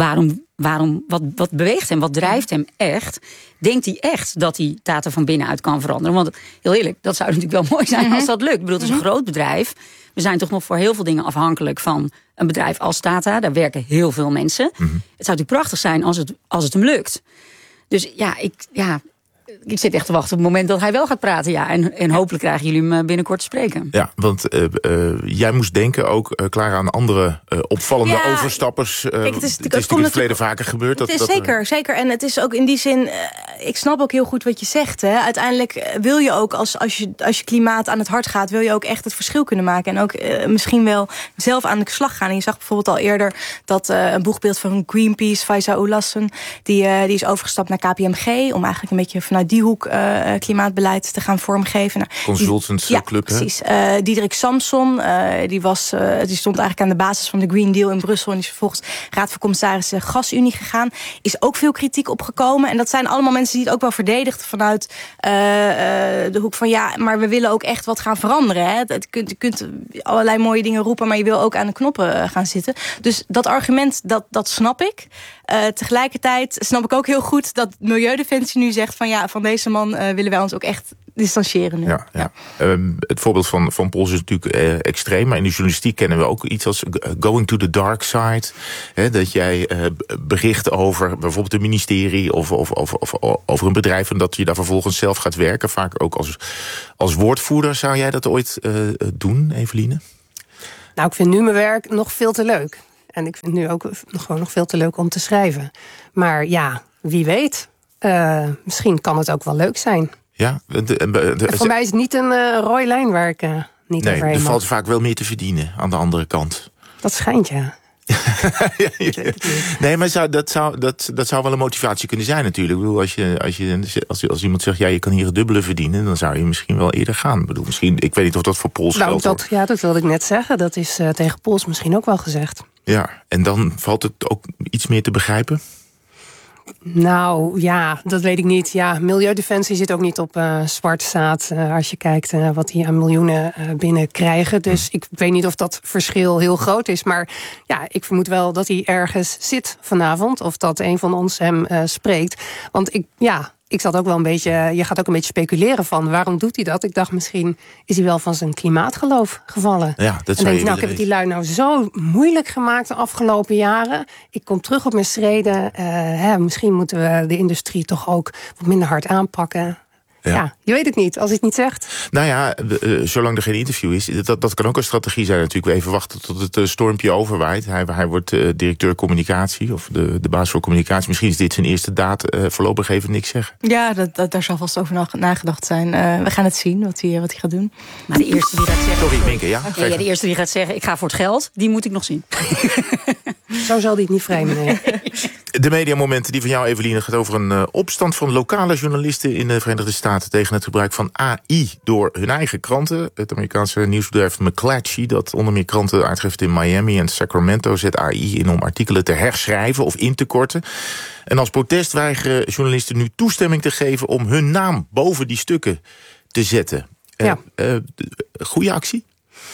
Wat beweegt hem, wat drijft hem echt? Denkt hij echt dat hij Tata van binnenuit kan veranderen? Want heel eerlijk, dat zou natuurlijk wel mooi zijn als dat lukt. Ik bedoel, het is een groot bedrijf. We zijn toch nog voor heel veel dingen afhankelijk van een bedrijf als Tata. Daar werken heel veel mensen. Het zou natuurlijk prachtig zijn als het hem lukt. Dus ik zit echt te wachten op het moment dat hij wel gaat praten. Ja, en hopelijk krijgen jullie hem binnenkort te spreken.
Ja, want jij moest denken ook, Clara, aan andere opvallende overstappers. Kijk, het is natuurlijk in het verleden vaker gebeurd.
Het is zeker. En het is ook in die zin, ik snap ook heel goed wat je zegt. Hè. Uiteindelijk wil je ook, als je klimaat aan het hart gaat, wil je ook echt het verschil kunnen maken. En ook misschien wel zelf aan de slag gaan. En je zag bijvoorbeeld al eerder dat een boegbeeld van Greenpeace, Faiza Oulassen, die is overgestapt naar KPMG om eigenlijk een beetje vanuit die hoek klimaatbeleid te gaan vormgeven. Nou,
Consultants Club,
precies. Diederik Samson, die stond eigenlijk aan de basis van de Green Deal in Brussel en die is vervolgens Raad van Commissarissen Gasunie gegaan. Is ook veel kritiek opgekomen. En dat zijn allemaal mensen die het ook wel verdedigd vanuit de hoek van maar we willen ook echt wat gaan veranderen. Hè. Je kunt allerlei mooie dingen roepen, maar je wil ook aan de knoppen gaan zitten. Dus dat argument, dat snap ik. Tegelijkertijd snap ik ook heel goed dat Milieudefensie nu zegt van deze man willen wij ons ook echt distancieren nu.
Ja. Het voorbeeld van Pols is natuurlijk extreem, maar in de journalistiek kennen we ook iets als going to the dark side. Hè, dat jij bericht over bijvoorbeeld een ministerie of over een bedrijf en dat je daar vervolgens zelf gaat werken. Vaak ook als woordvoerder. Zou jij dat ooit doen, Eveline?
Nou, ik vind nu mijn werk nog veel te leuk. En ik vind het nu ook gewoon nog veel te leuk om te schrijven. Maar ja, wie weet. Misschien kan het ook wel leuk zijn.
Ja,
voor mij is het niet een rode lijn waar ik niet overheen mag.
Er valt vaak wel meer te verdienen aan de andere kant.
Dat schijnt, ja.
Nee, maar dat zou wel een motivatie kunnen zijn natuurlijk. Ik bedoel, als iemand zegt, je kan hier het dubbele verdienen, dan zou je misschien wel eerder gaan. Ik bedoel, misschien, ik weet niet of dat voor Pols geldt.
Dat wilde ik net zeggen. Dat is tegen Pols misschien ook wel gezegd.
Ja, en dan valt het ook iets meer te begrijpen?
Nou, ja, dat weet ik niet. Ja, Milieudefensie zit ook niet op zwart zaad als je kijkt wat die aan miljoenen binnenkrijgen. Dus ik weet niet of dat verschil heel groot is. Maar ja, ik vermoed wel dat hij ergens zit vanavond. Of dat een van ons hem spreekt. Want ik zat ook wel een beetje, je gaat ook een beetje speculeren van waarom doet hij dat? Ik dacht misschien is hij wel van zijn klimaatgeloof gevallen.
Ja, dat zou
en denk ik heb het die lui nou zo moeilijk gemaakt de afgelopen jaren. Ik kom terug op mijn schreden. Misschien moeten we de industrie toch ook wat minder hard aanpakken. Ja, je weet het niet, als hij het niet zegt.
Nou ja, zolang er geen interview is, dat kan ook een strategie zijn natuurlijk. We even wachten tot het stormpje overwaait. Hij wordt directeur communicatie, of de baas voor communicatie. Misschien is dit zijn eerste daad, voorlopig even niks zeggen.
Ja, daar zal vast over nagedacht zijn. We gaan het zien, wat hij gaat doen.
Maar de eerste die gaat zeggen...
Sorry, Minke, ja?
Ja, de eerste die gaat zeggen, ik ga voor het geld, die moet ik nog zien.
Zo zal hij het niet framen, nee.
De mediamomenten die van jou, Eveline, gaat over een opstand van lokale journalisten in de Verenigde Staten tegen het gebruik van AI door hun eigen kranten. Het Amerikaanse nieuwsbedrijf McClatchy, dat onder meer kranten uitgeeft in Miami en Sacramento, zet AI in om artikelen te herschrijven of in te korten. En als protest weigeren journalisten nu toestemming te geven om hun naam boven die stukken te zetten. Goeie actie?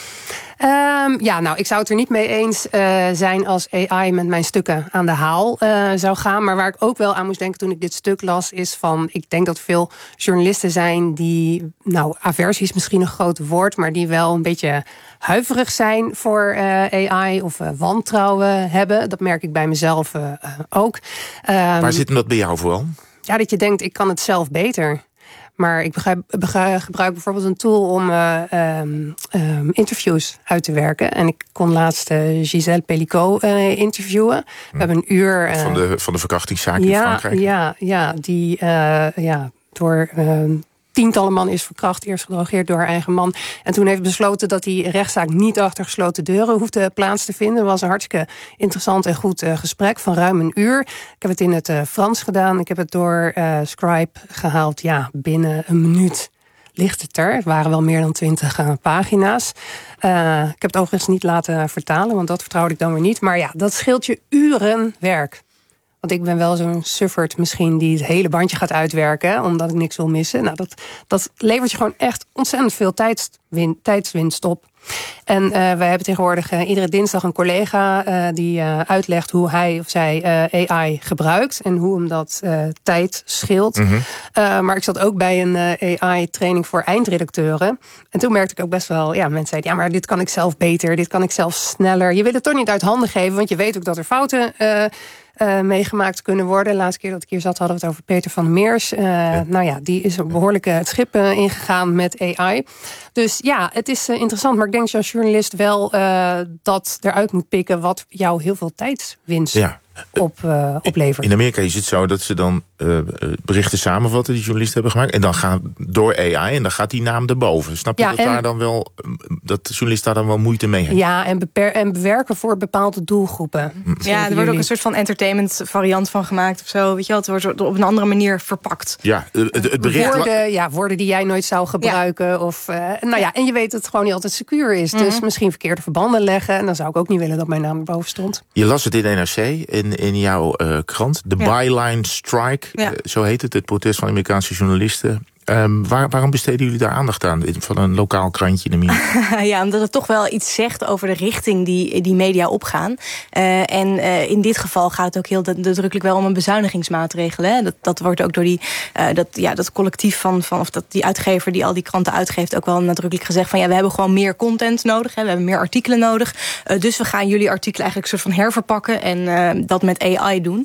Ik zou het er niet mee eens zijn als AI met mijn stukken aan de haal zou gaan. Maar waar ik ook wel aan moest denken toen ik dit stuk las, is van, ik denk dat veel journalisten zijn die, aversie is misschien een groot woord, maar die wel een beetje huiverig zijn voor AI of wantrouwen hebben. Dat merk ik bij mezelf ook.
Waar zit hem dat bij jou vooral?
Ja, dat je denkt, ik kan het zelf beter. Maar ik gebruik bijvoorbeeld een tool om interviews uit te werken. En ik kon laatst Gisèle Pellicot interviewen. We hebben een uur...
Van de verkrachtingszaak in Frankrijk?
Ja, die door... tientallen man is verkracht, eerst gedrogeerd door haar eigen man. En toen heeft besloten dat die rechtszaak niet achter gesloten deuren hoefde plaats te vinden. Het was een hartstikke interessant en goed gesprek van ruim een uur. Ik heb het in het Frans gedaan. Ik heb het door Scribe gehaald. Ja, binnen een minuut ligt het er. Het waren wel meer dan 20 pagina's. Ik heb het overigens niet laten vertalen, want dat vertrouwde ik dan weer niet. Maar ja, dat scheelt je uren werk. Want ik ben wel zo'n sufferd misschien die het hele bandje gaat uitwerken, omdat ik niks wil missen. Nou, dat levert je gewoon echt ontzettend veel tijdswinst op. En wij hebben tegenwoordig iedere dinsdag een collega die uitlegt hoe hij of zij AI gebruikt en hoe hem dat tijd scheelt. Mm-hmm. Maar ik zat ook bij een AI-training voor eindredacteuren. En toen merkte ik ook best wel, mensen zeiden, maar dit kan ik zelf beter, dit kan ik zelf sneller. Je wil het toch niet uit handen geven, want je weet ook dat er fouten meegemaakt kunnen worden. De laatste keer dat ik hier zat hadden we het over Peter van der Meers. Nou ja, die is behoorlijk het schip ingegaan met AI. Dus ja, het is interessant. Maar ik denk dat je als journalist wel dat eruit moet pikken wat jou heel veel tijdswinst oplevert.
In Amerika is het zo dat ze dan berichten samenvatten die journalisten hebben gemaakt. En dan gaan door AI en dan gaat die naam erboven. Snap je dat journalisten daar dan wel moeite mee hebben?
Ja, en bewerken voor bepaalde doelgroepen.
Ja, er wordt ook een soort van entertainment variant van gemaakt of zo. Weet je wel, het wordt op een andere manier verpakt.
Ja, het bericht...
Woorden die jij nooit zou gebruiken. Ja. Of, en je weet dat het gewoon niet altijd secuur is. Dus misschien verkeerde verbanden leggen. En dan zou ik ook niet willen dat mijn naam erboven stond.
Je las het in de NRC, in jouw krant. De Byline Strike, zo heet het protest van Amerikaanse journalisten. Waarom besteden jullie daar aandacht aan? Van een lokaal krantje in Amerika?
Ja, omdat het toch wel iets zegt over de richting die media opgaan. In dit geval gaat het ook heel nadrukkelijk wel om een bezuinigingsmaatregel. Hè? Dat wordt ook door dat collectief die uitgever die al die kranten uitgeeft ook wel nadrukkelijk gezegd van we hebben gewoon meer content nodig. Hè? We hebben meer artikelen nodig. Dus we gaan jullie artikelen eigenlijk een soort van herverpakken en dat met AI doen.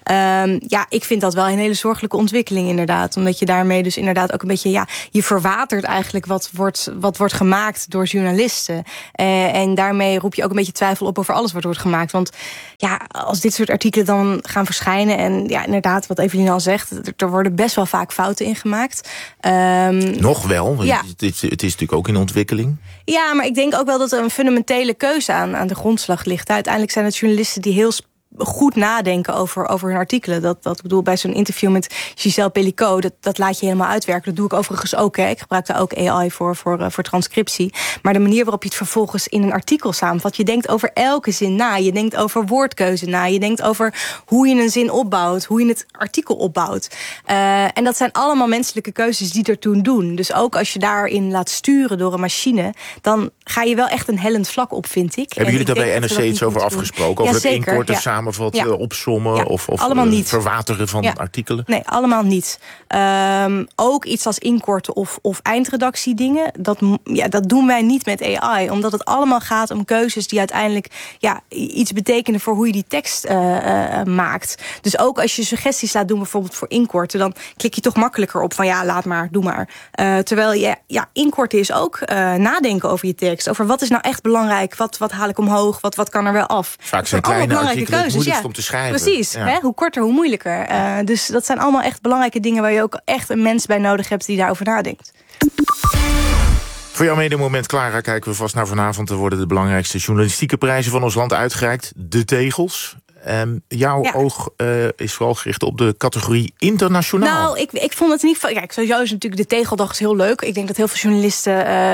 Ik vind dat wel een hele zorgelijke ontwikkeling inderdaad. Omdat je daarmee dus inderdaad ook een beetje, je verwatert eigenlijk wat wordt gemaakt door journalisten. En daarmee roep je ook een beetje twijfel op over alles wat wordt gemaakt. Want als dit soort artikelen dan gaan verschijnen en inderdaad, wat Eveline al zegt, er worden best wel vaak fouten in gemaakt.
Nog wel, het is natuurlijk ook in ontwikkeling.
Ja, maar ik denk ook wel dat er een fundamentele keuze aan de grondslag ligt. Uiteindelijk zijn het journalisten die heel goed nadenken over hun artikelen. Dat bedoel, bij zo'n interview met Giselle Pellicot, dat laat je helemaal uitwerken. Dat doe ik overigens ook. Hè. Ik gebruik daar ook AI voor transcriptie. Maar de manier waarop je het vervolgens in een artikel samenvat, je denkt over elke zin na. Je denkt over woordkeuze na. Je denkt over hoe je een zin opbouwt, hoe je het artikel opbouwt. En dat zijn allemaal menselijke keuzes die ertoe doen. Dus ook als je daarin laat sturen door een machine, dan ga je wel echt een hellend vlak op, vind ik.
Hebben jullie daar bij NRC iets over afgesproken? Over het inkorten, samenvatten, opsommen of verwateren van artikelen?
Nee, allemaal niet. Ook iets als inkorten of eindredactie dingen, dat doen wij niet met AI. Omdat het allemaal gaat om keuzes die uiteindelijk iets betekenen voor hoe je die tekst maakt. Dus ook als je suggesties laat doen, bijvoorbeeld voor inkorten, dan klik je toch makkelijker op van laat maar, doe maar. Terwijl inkorten is ook nadenken over je tekst. Over wat is nou echt belangrijk, wat haal ik omhoog, wat kan er wel af.
Vaak zijn kleine artikelen het moeilijkst om te schrijven.
Precies, hè? Hoe korter, hoe moeilijker. Dus dat zijn allemaal echt belangrijke dingen waar je ook echt een mens bij nodig hebt die daarover nadenkt.
Voor jouw medemoment, Clara, kijken we vast naar vanavond. Er worden de belangrijkste journalistieke prijzen van ons land uitgereikt. De Tegels. Jouw oog is vooral gericht op de categorie internationaal.
Nou, ik vond het niet... Kijk, sowieso is natuurlijk de Tegeldag heel leuk. Ik denk dat heel veel journalisten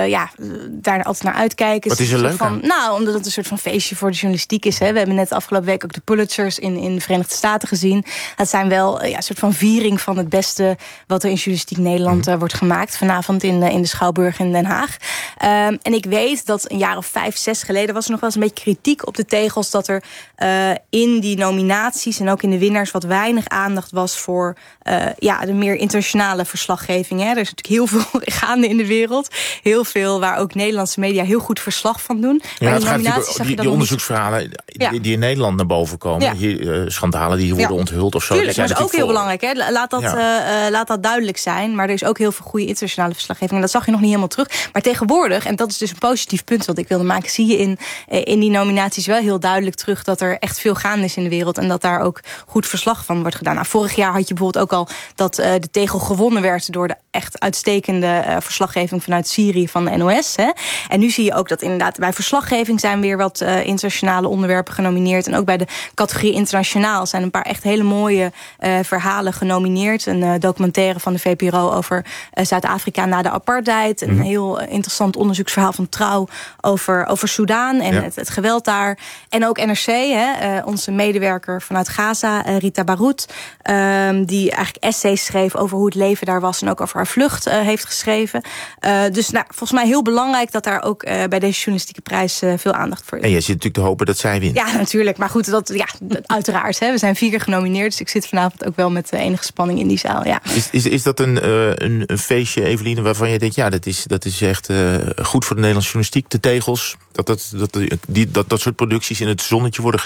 daar altijd naar uitkijken.
Wat is er leuk aan?
Nou, omdat het een soort van feestje voor de journalistiek is. Hè. We hebben net afgelopen week ook de Pulitzers in de Verenigde Staten gezien. Dat zijn wel een soort van viering van het beste wat er in journalistiek Nederland wordt gemaakt. Vanavond in de Schouwburg in Den Haag. En ik weet dat een jaar of 5, 6 geleden was er nog wel eens een beetje kritiek op de Tegels. Dat er in die nominaties en ook in de winnaars wat weinig aandacht was voor de meer internationale verslaggeving. Hè. Er is natuurlijk heel veel gaande in de wereld. Heel veel waar ook Nederlandse media heel goed verslag van doen.
Ja, het gaat natuurlijk die onderzoeksverhalen die in Nederland naar boven komen. Ja. Hier, schandalen die hier worden onthuld of zo.
Tuurlijk, dat is ook heel belangrijk. Hè. Laat dat duidelijk zijn. Maar er is ook heel veel goede internationale verslaggeving. En dat zag je nog niet helemaal terug. Maar tegenwoordig, en dat is dus een positief punt wat ik wilde maken, zie je in die nominaties wel heel duidelijk terug dat er echt veel gaande is in de wereld en dat daar ook goed verslag van wordt gedaan. Nou, vorig jaar had je bijvoorbeeld ook al dat de Tegel gewonnen werd door de echt uitstekende verslaggeving vanuit Syrië van de NOS. Hè. En nu zie je ook dat inderdaad bij verslaggeving zijn weer wat internationale onderwerpen genomineerd. En ook bij de categorie internationaal zijn een paar echt hele mooie verhalen genomineerd. Een documentaire van de VPRO over Zuid-Afrika na de apartheid. Een heel interessant onderzoeksverhaal van Trouw over Soedan en het geweld daar. En ook NRC, onze medewerker vanuit Gaza, Rita Baroud, die eigenlijk essays schreef over hoe het leven daar was en ook over haar vlucht heeft geschreven. Dus volgens mij heel belangrijk dat daar ook bij deze journalistieke prijs veel aandacht voor is.
En jij zit natuurlijk te hopen dat zij wint.
Ja, natuurlijk. Maar goed, uiteraard. Hè. We zijn 4 keer genomineerd, dus ik zit vanavond ook wel met enige spanning in die zaal. Ja.
Is dat een feestje, Eveline, waarvan je denkt, dat is echt goed voor de Nederlandse journalistiek, de Tegels, dat soort producties in het zonnetje worden gezet?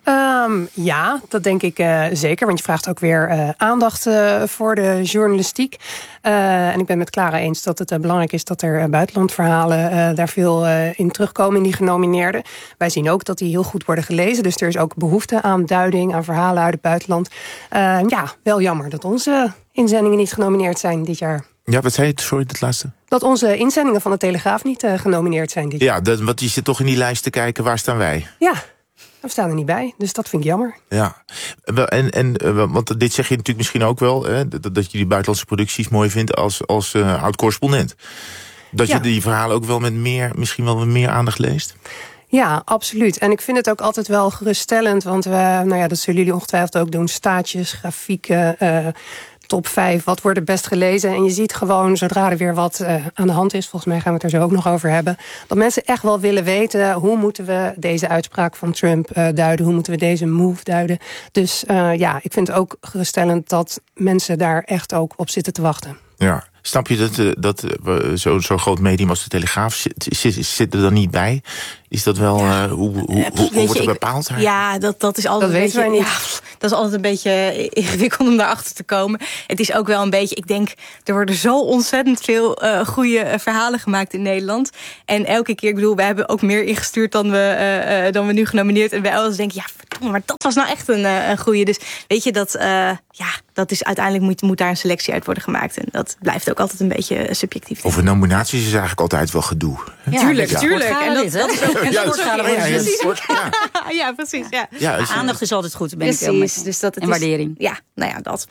Ja, dat denk ik zeker. Want je vraagt ook weer aandacht voor de journalistiek. En ik ben met Clara eens dat het belangrijk is dat er buitenlandverhalen daar veel in terugkomen in die genomineerden. Wij zien ook dat die heel goed worden gelezen. Dus er is ook behoefte aan duiding, aan verhalen uit het buitenland. Wel jammer dat onze inzendingen niet genomineerd zijn dit jaar.
Ja, wat zei je? Sorry, het laatste.
Dat onze inzendingen van de Telegraaf niet genomineerd zijn dit jaar.
Ja, want je zit toch in die lijst te kijken, waar staan wij?
Ja. We staan er niet bij, dus dat vind ik jammer.
Ja, want dit zeg je natuurlijk misschien ook wel, hè, dat je die buitenlandse producties mooi vindt als oud-correspondent. Dat je die verhalen ook wel misschien wel met meer aandacht leest?
Ja, absoluut. En ik vind het ook altijd wel geruststellend, want dat zullen jullie ongetwijfeld ook doen, staatjes, grafieken, top 5, wat wordt er best gelezen. En je ziet gewoon, zodra er weer wat aan de hand is, volgens mij gaan we het er zo ook nog over hebben, dat mensen echt wel willen weten, hoe moeten we deze uitspraak van Trump duiden, hoe moeten we deze move duiden. Dus ik vind het ook geruststellend dat mensen daar echt ook op zitten te wachten.
Ja. Snap je dat zo'n groot medium als de Telegraaf zit er dan niet bij? Is dat wel, hoe wordt het bepaald?
Ja, dat is altijd
dat weten wij niet.
Ja, dat is altijd een beetje ingewikkeld om daarachter te komen. Het is ook wel een beetje, ik denk, er worden zo ontzettend veel goede verhalen gemaakt in Nederland. En elke keer, ik bedoel, we hebben ook meer ingestuurd dan we nu genomineerd. En wij alles denken, ja, verdomme, maar dat was nou echt een goede. Dus weet je, dat is uiteindelijk moet daar een selectie uit worden gemaakt. En dat blijft ook altijd een beetje subjectief.
Over nominaties is eigenlijk altijd wel gedoe.
Ja, tuurlijk. En dat is ook ja, precies. Ja.
Aandacht is altijd goed, ben
precies,
ik wel mee.
Dus dat
en waardering.
Ja, nou ja, dat.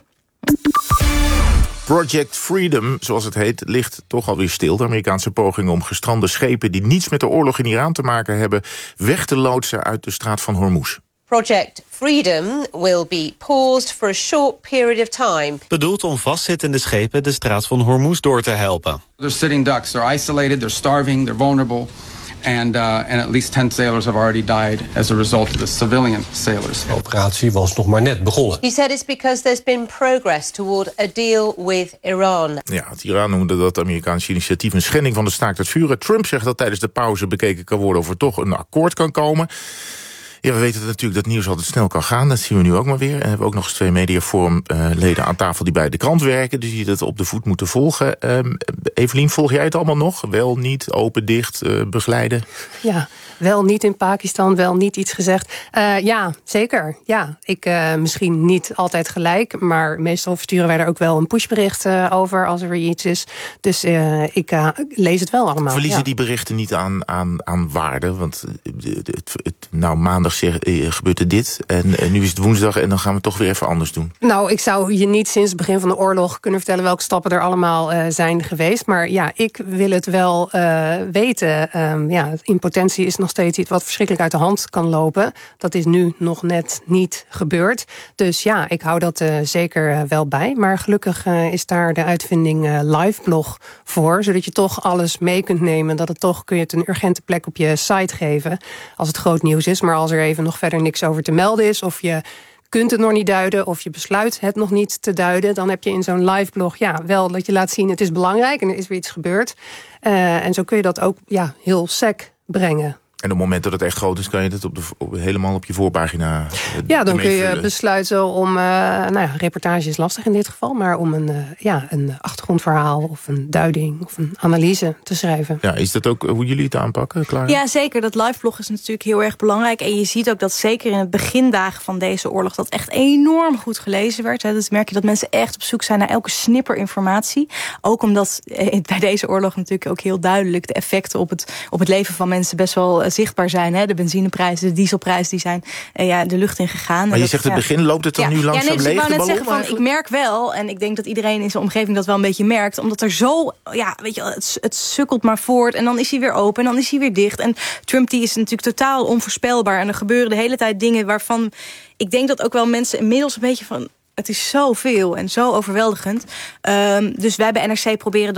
Project Freedom, zoals het heet, ligt toch alweer stil. De Amerikaanse poging om gestrande schepen die niets met de oorlog in Iran te maken hebben, weg te loodsen uit de straat van Hormuz.
Project Freedom will be paused for a short period of time.
Bedoeld om vastzittende schepen de straat van Hormuz door te helpen.
They're sitting ducks. They're isolated. They're starving. They're vulnerable. And at least 10 sailors have already died as a result of the civilian sailors.
De operatie was nog maar net begonnen.
He said it's because there's been progress toward a deal with Iran.
Ja, het Iran noemde dat Amerikaanse initiatief een schending van de staakt het vuren. Trump zegt dat tijdens de pauze bekeken kan worden of er toch een akkoord kan komen. Ja, we weten natuurlijk dat nieuws altijd snel kan gaan. Dat zien we nu ook maar weer. En we hebben ook nog eens 2 mediaforumleden aan tafel die bij de krant werken. Dus die dat op de voet moeten volgen. Evelien, volg jij het allemaal nog? Wel, niet, open, dicht, begeleiden?
Ja, wel niet in Pakistan, wel niet iets gezegd. Ja, zeker. Ja, ik misschien niet altijd gelijk, maar meestal versturen wij er ook wel een pushbericht over als er weer iets is. Dus ik lees het wel allemaal.
Verliezen die berichten niet aan waarde? Want maandag gebeurt er dit en nu is het woensdag en dan gaan we toch weer even anders doen.
Nou, ik zou je niet sinds het begin van de oorlog kunnen vertellen welke stappen er allemaal zijn geweest. Maar ja, ik wil het wel weten. In potentie is nog steeds iets wat verschrikkelijk uit de hand kan lopen. Dat is nu nog net niet gebeurd. Dus ja, ik hou dat zeker wel bij. Maar gelukkig is daar de uitvinding Liveblog voor. Zodat je toch alles mee kunt nemen. Dat het toch kun je het een urgente plek op je site geven. Als het groot nieuws is. Maar als er even nog verder niks over te melden is, of je kunt het nog niet duiden, of je besluit het nog niet te duiden, dan heb je in zo'n liveblog wel dat je laat zien het is belangrijk en er is weer iets gebeurd. En zo kun je dat ook heel sec brengen.
En op het moment dat het echt groot is, kan je het helemaal op je voorpagina
dan kun je besluiten om, reportage is lastig in dit geval, maar om een achtergrondverhaal of een duiding of een analyse te schrijven.
Ja, is dat ook hoe jullie het aanpakken, Clara?
Ja, zeker. Dat liveblog is natuurlijk heel erg belangrijk. En je ziet ook dat zeker in het begindagen van deze oorlog dat echt enorm goed gelezen werd. Dus merk je dat mensen echt op zoek zijn naar elke snipper informatie. Ook omdat bij deze oorlog natuurlijk ook heel duidelijk de effecten op het leven van mensen best wel zichtbaar zijn. Hè? De benzineprijzen, de dieselprijzen, die zijn de lucht in gegaan.
Maar je zegt het begin, loopt het dan nu langzaam leeg?
Ik wou net zeggen ik merk wel, en ik denk dat iedereen in zijn omgeving dat wel een beetje merkt, omdat er zo, het sukkelt maar voort en dan is hij weer open en dan is hij weer dicht. En Trump die is natuurlijk totaal onvoorspelbaar en er gebeuren de hele tijd dingen waarvan ik denk dat ook wel mensen inmiddels een beetje van, het is zoveel en zo overweldigend. Dus wij bij NRC proberen dan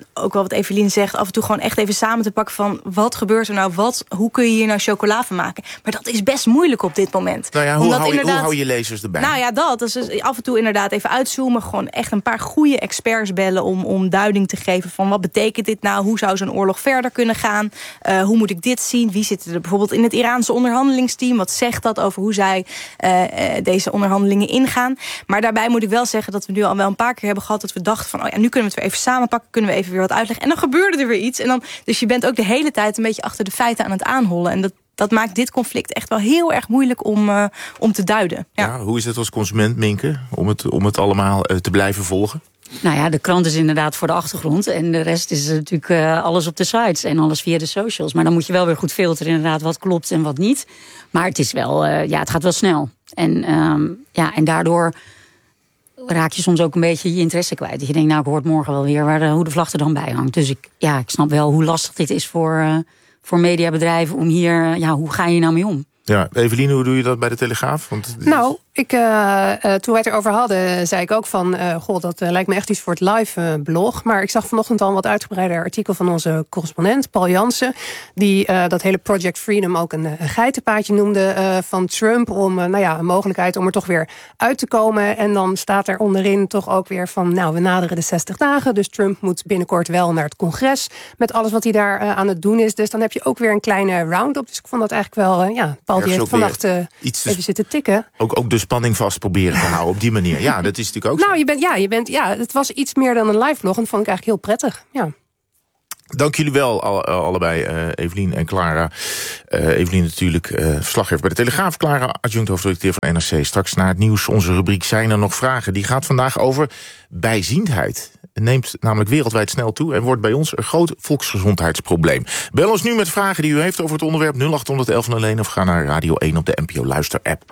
ook wel wat Evelien zegt, af en toe gewoon echt even samen te pakken van wat gebeurt er nou, hoe kun je hier nou chocola van maken? Maar dat is best moeilijk op dit moment.
Nou ja, hoe hou je lezers erbij?
Nou ja, dat. Dus af en toe inderdaad even uitzoomen, gewoon echt een paar goede experts bellen om duiding te geven van wat betekent dit nou, hoe zou zo'n oorlog verder kunnen gaan, hoe moet ik dit zien, wie zit er bijvoorbeeld in het Iraanse onderhandelingsteam, wat zegt dat over hoe zij deze onderhandelingen ingaan. Maar daarbij moet ik wel zeggen dat we nu al wel een paar keer hebben gehad dat we dachten van, nu kunnen we het weer even samenpakken, kunnen we even weer wat uitleggen. En dan gebeurde er weer iets. En dan, dus je bent ook de hele tijd een beetje achter de feiten aan het aanhollen. En dat maakt dit conflict echt wel heel erg moeilijk om te duiden. Ja,
hoe is het als consument, Minke, om het allemaal te blijven volgen?
Nou ja, de krant is inderdaad voor de achtergrond. En de rest is natuurlijk alles op de sites en alles via de socials. Maar dan moet je wel weer goed filteren inderdaad wat klopt en wat niet. Maar het is wel, het gaat wel snel. En daardoor raak je soms ook een beetje je interesse kwijt. Dat je denkt, ik hoor het morgen wel weer hoe de vlag er dan bij hangt. Dus ik snap wel hoe lastig dit is voor mediabedrijven om hier, hoe ga je nou mee om?
Ja, Evelien, hoe doe je dat bij de Telegraaf?
Toen wij het erover hadden, zei ik ook van, dat lijkt me echt iets voor het live blog. Maar ik zag vanochtend al een wat uitgebreider artikel van onze correspondent, Paul Jansen, die dat hele Project Freedom ook een geitenpaadje noemde van Trump, om een mogelijkheid om er toch weer uit te komen. En dan staat er onderin toch ook weer van, we naderen de 60 dagen, dus Trump moet binnenkort wel naar het congres met alles wat hij daar aan het doen is. Dus dan heb je ook weer een kleine round-up. Dus ik vond dat eigenlijk wel, Paul die heeft vannacht even zitten tikken.
Ook de spanning vast proberen te houden op die manier. Ja, dat is natuurlijk ook
het was iets meer dan een live vlog en dat vond ik eigenlijk heel prettig. Ja.
Dank jullie wel allebei, Evelien en Clara. Evelien natuurlijk verslaggever bij de Telegraaf. Clara, adjunct hoofdredacteur van NRC. Straks na het nieuws onze rubriek Zijn er nog vragen? Die gaat vandaag over bijziendheid. Het neemt namelijk wereldwijd snel toe en wordt bij ons een groot volksgezondheidsprobleem. Bel ons nu met vragen die u heeft over het onderwerp 0800 1101 of ga naar Radio 1 op de NPO Luister-app.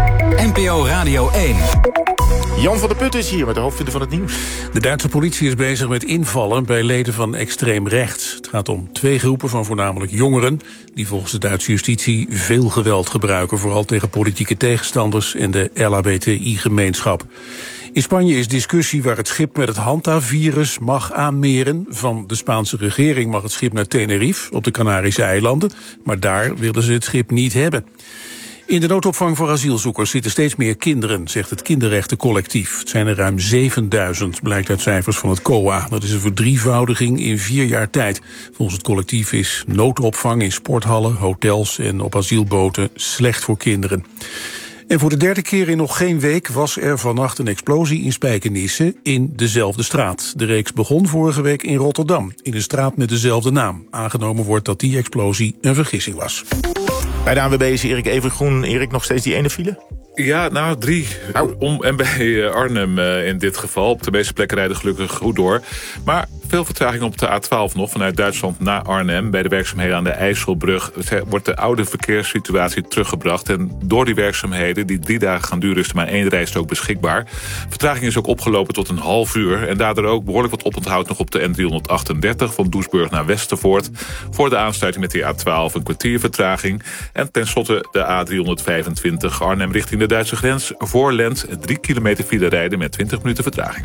NPO Radio 1.
Jan van der Putten is hier met de hoofdpunten van het nieuws.
De Duitse politie is bezig met invallen bij leden van extreem rechts. Het gaat om 2 groepen van voornamelijk jongeren die volgens de Duitse justitie veel geweld gebruiken, vooral tegen politieke tegenstanders en de LHBTI-gemeenschap. In Spanje is discussie waar het schip met het Hanta-virus mag aanmeren. Van de Spaanse regering mag het schip naar Tenerife op de Canarische eilanden, maar daar willen ze het schip niet hebben. In de noodopvang voor asielzoekers zitten steeds meer kinderen, zegt het kinderrechtencollectief. Het zijn er ruim 7000, blijkt uit cijfers van het COA. Dat is een verdrievoudiging in 4 jaar tijd. Volgens het collectief is noodopvang in sporthallen, hotels en op asielboten slecht voor kinderen. En voor de 3e keer in nog geen week was er vannacht een explosie in Spijkenisse in dezelfde straat. De reeks begon vorige week in Rotterdam, in een straat met dezelfde naam. Aangenomen wordt dat die explosie een vergissing was.
Bij de ANWB is Erik Evengroen. Erik, nog steeds die ene file?
Ja, 3. Om en bij Arnhem in dit geval. Op de meeste plekken rijden gelukkig goed door. Maar veel vertraging op de A12 nog, vanuit Duitsland naar Arnhem. Bij de werkzaamheden aan de IJsselbrug wordt de oude verkeerssituatie teruggebracht. En door die werkzaamheden, die 3 dagen gaan duren, is er maar 1 rijstrook beschikbaar. Vertraging is ook opgelopen tot een half uur. En daardoor ook behoorlijk wat oponthoud nog op de N338 van Doesburg naar Westervoort. Voor de aansluiting met die A12 een kwartier vertraging. En tenslotte de A325 Arnhem richting de Duitse grens. Voor Lent 3 kilometer file rijden met 20 minuten vertraging.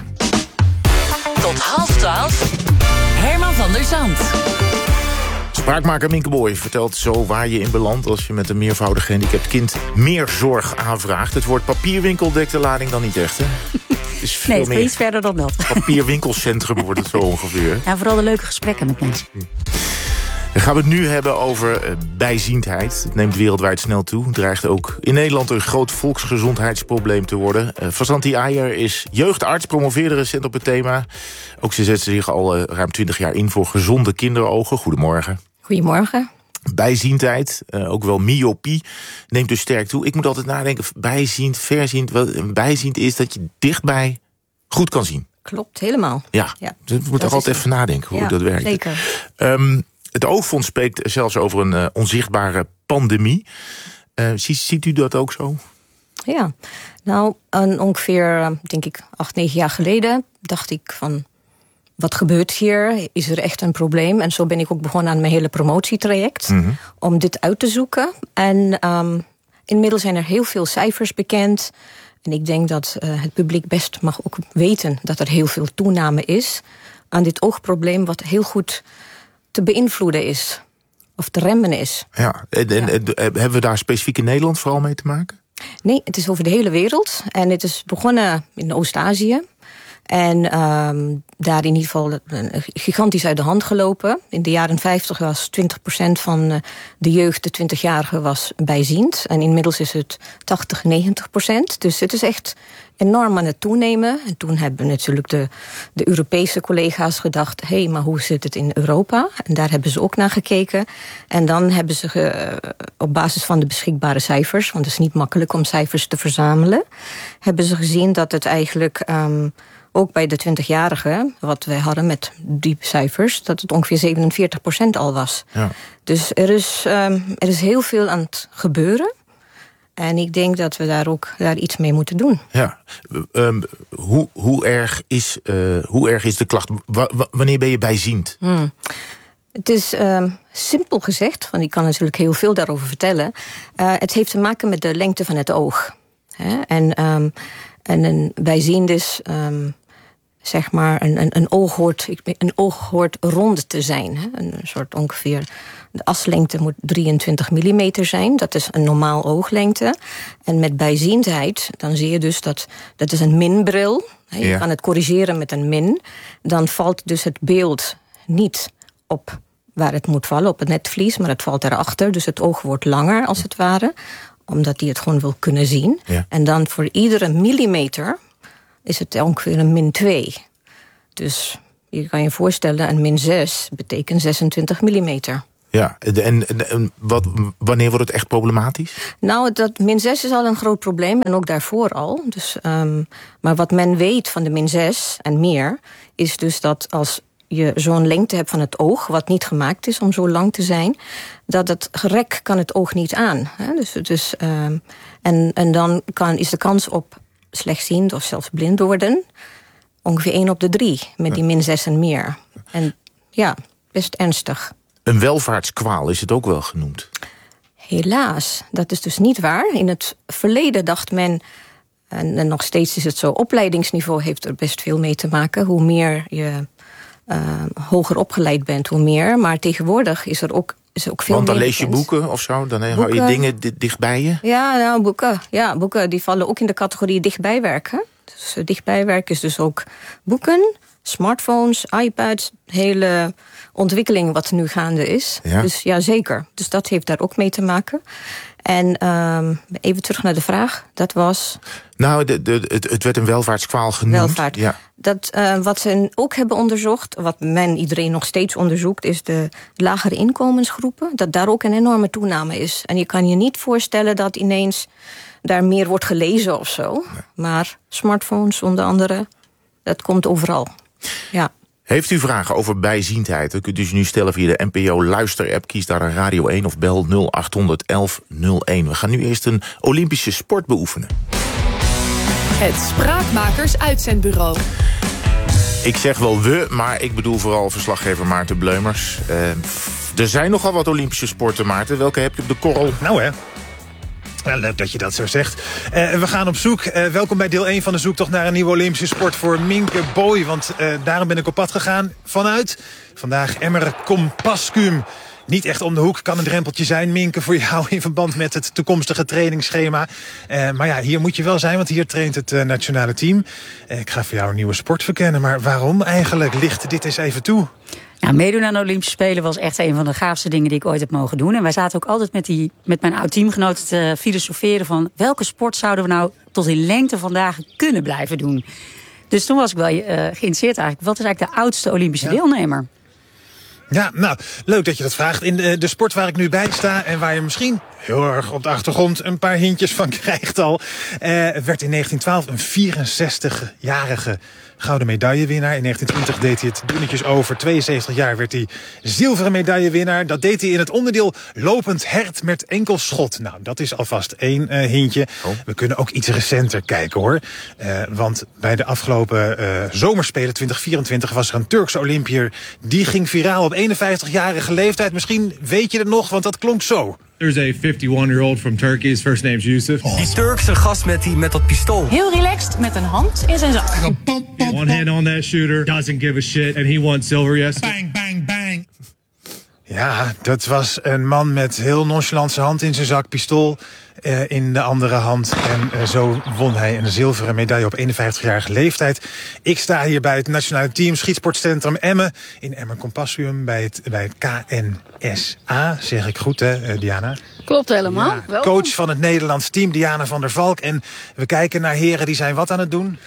Tot 11:30. Herman van der Zand.
Spraakmaker Minke Boy vertelt zo waar je in belandt als je met een meervoudig gehandicapt kind meer zorg aanvraagt. Het woord papierwinkel dekt de lading dan niet echt, hè?
Nee, het is iets verder dan dat.
Papierwinkelcentrum wordt het zo ongeveer.
Ja, vooral de leuke gesprekken met mensen.
Dan gaan we het nu hebben over bijziendheid. Het neemt wereldwijd snel toe. Het dreigt ook in Nederland een groot volksgezondheidsprobleem te worden. Fazanti Ayer is jeugdarts, promoveerde recent op het thema. Ook ze zet zich al ruim 20 jaar in voor gezonde kinderogen. Goedemorgen.
Goedemorgen.
Bijziendheid, ook wel myopie, neemt dus sterk toe. Ik moet altijd nadenken, bijziend, verziend. Bijziend is dat je dichtbij goed kan zien.
Klopt, helemaal.
Ja. Dus we moeten toch altijd even nadenken hoe dat werkt.
Zeker.
Het Oogfonds spreekt zelfs over een onzichtbare pandemie. Ziet u dat ook zo?
Ja, nou ongeveer, denk ik, 8-9 jaar geleden dacht ik van, wat gebeurt hier? Is er echt een probleem? En zo ben ik ook begonnen aan mijn hele promotietraject om dit uit te zoeken. En inmiddels zijn er heel veel cijfers bekend. En ik denk dat het publiek best mag ook weten dat er heel veel toename is. aan dit oogprobleem wat heel goed te beïnvloeden is. Of te remmen is.
Ja, hebben we daar specifiek in Nederland vooral mee te maken?
Nee, het is over de hele wereld. En het is begonnen in Oost-Azië. En daar in ieder geval gigantisch uit de hand gelopen. In de jaren 50 was 20% van de jeugd, de 20-jarigen, was bijziend. En inmiddels is het 80-90%. Dus het is echt enorm aan het toenemen. En toen hebben natuurlijk de Europese collega's gedacht, maar hoe zit het in Europa? En daar hebben ze ook naar gekeken. En dan hebben ze op basis van de beschikbare cijfers, want het is niet makkelijk om cijfers te verzamelen, hebben ze gezien dat het eigenlijk ook bij de 20-jarigen, wat wij hadden met die cijfers, dat het ongeveer 47% al was. Ja. Dus er is heel veel aan het gebeuren. En ik denk dat we daar iets mee moeten doen.
Ja. Hoe erg is de klacht? Wanneer ben je bijziend?
Het is simpel gezegd, want ik kan natuurlijk heel veel daarover vertellen. Het heeft te maken met de lengte van het oog. En een bijziend is, zeg maar, een oog hoort rond te zijn. Een soort ongeveer, de aslengte moet 23 mm zijn. Dat is een normaal ooglengte. En met bijziendheid, dan zie je dus dat is een minbril. Je kan het corrigeren met een min. Dan valt dus het beeld niet op waar het moet vallen, op het netvlies, maar het valt erachter. Dus het oog wordt langer, als het ware, omdat hij het gewoon wil kunnen zien. Ja. En dan voor iedere millimeter is het ongeveer een -2. Dus je kan je voorstellen, een -6 betekent 26 millimeter.
Ja, en wanneer wordt het echt problematisch?
Nou, dat -6 is al een groot probleem, en ook daarvoor al. Dus, maar wat men weet van de -6 en meer, is dus dat als je zo'n lengte hebt van het oog, wat niet gemaakt is om zo lang te zijn, dat het rek kan het oog niet aan. Dus, en dan is de kans op slechtziend of zelfs blind worden ongeveer 1 op de 3 met die -6 en meer. En ja, best ernstig.
Een welvaartskwaal is het ook wel genoemd.
Helaas, dat is dus niet waar. In het verleden dacht men, en nog steeds is het zo, opleidingsniveau heeft er best veel mee te maken. Hoe meer je hoger opgeleid bent, hoe meer. Maar tegenwoordig is er ook veel meer.
Want dan lees je boeken of zo? Dan hou je dingen dichtbij je?
Ja, nou, boeken die vallen ook in de categorie dichtbijwerken. Dus dichtbijwerken is dus ook boeken, smartphones, iPads, hele ontwikkeling wat nu gaande is. Ja. Dus ja, zeker. Dus dat heeft daar ook mee te maken. En even terug naar de vraag. Dat was?
Nou, het werd een welvaartskwaal genoemd.
Welvaart. Ja. Wat ze ook hebben onderzocht, wat iedereen nog steeds onderzoekt, is de lagere inkomensgroepen. Dat daar ook een enorme toename is. En je kan je niet voorstellen dat ineens daar meer wordt gelezen of zo. Nee. Maar smartphones onder andere, dat komt overal. Ja.
Heeft u vragen over bijziendheid? Dan kunt u ze nu stellen via de NPO Luister-app. Kies daar een Radio 1 of bel 0800 1101. We gaan nu eerst een Olympische sport beoefenen.
Het Spraakmakers Uitzendbureau.
Ik zeg wel we, maar ik bedoel vooral verslaggever Maarten Bleumers. Er zijn nogal wat Olympische sporten, Maarten. Welke heb je op de korrel?
Nou hè. Ja, leuk dat je dat zo zegt. We gaan op zoek. Welkom bij deel 1 van de zoektocht naar een nieuwe Olympische sport voor Minke Boy. Want daarom ben ik op pad gegaan vanuit vandaag Emmeren Compascuum. Niet echt om de hoek, kan een drempeltje zijn, Minke, voor jou in verband met het toekomstige trainingsschema. Maar ja, hier moet je wel zijn, want hier traint het nationale team. Ik ga voor jou een nieuwe sport verkennen, maar waarom eigenlijk? Licht dit eens even toe.
Nou, meedoen aan de Olympische Spelen was echt een van de gaafste dingen die ik ooit heb mogen doen. En wij zaten ook altijd met mijn oud-teamgenoten te filosoferen van welke sport zouden we nou tot in lengte vandaag kunnen blijven doen. Dus toen was ik wel geïnteresseerd eigenlijk. Wat is eigenlijk de oudste Olympische deelnemer?
Ja, nou, leuk dat je dat vraagt. In de sport waar ik nu bij sta en waar je misschien heel erg op de achtergrond een paar hintjes van krijgt al. Het werd in 1912 een 64-jarige gouden medaillewinnaar. In 1920 deed hij het dunnetjes over. 72 jaar werd hij zilveren medaillewinnaar. Dat deed hij in het onderdeel lopend hert met enkel schot. Nou, dat is alvast één hintje. We kunnen ook iets recenter kijken, hoor. Want bij de afgelopen zomerspelen 2024 was er een Turkse Olympiër. Die ging viraal op 51-jarige leeftijd. Misschien weet je het nog, want dat klonk zo.
There's a 51-year-old from Turkey. His first name's Yusuf.
Die Turkse gast met dat pistool.
Heel relaxed met een hand in zijn zak.
One hand on that shooter. Doesn't give a shit. And he won silver yesterday.
Bang, bang, bang. Ja, dat was een man met heel nonchalant zijn hand in zijn zak, pistool in de andere hand. En zo won hij een zilveren medaille op 51-jarige leeftijd. Ik sta hier bij het Nationale Team Schietsportcentrum Emmen. In Emmen Compassium bij het KNSA. Zeg ik goed, hè, Diana?
Klopt helemaal.
Ja, coach van het Nederlands team, Diana van der Valk. En we kijken naar heren die zijn wat aan het doen?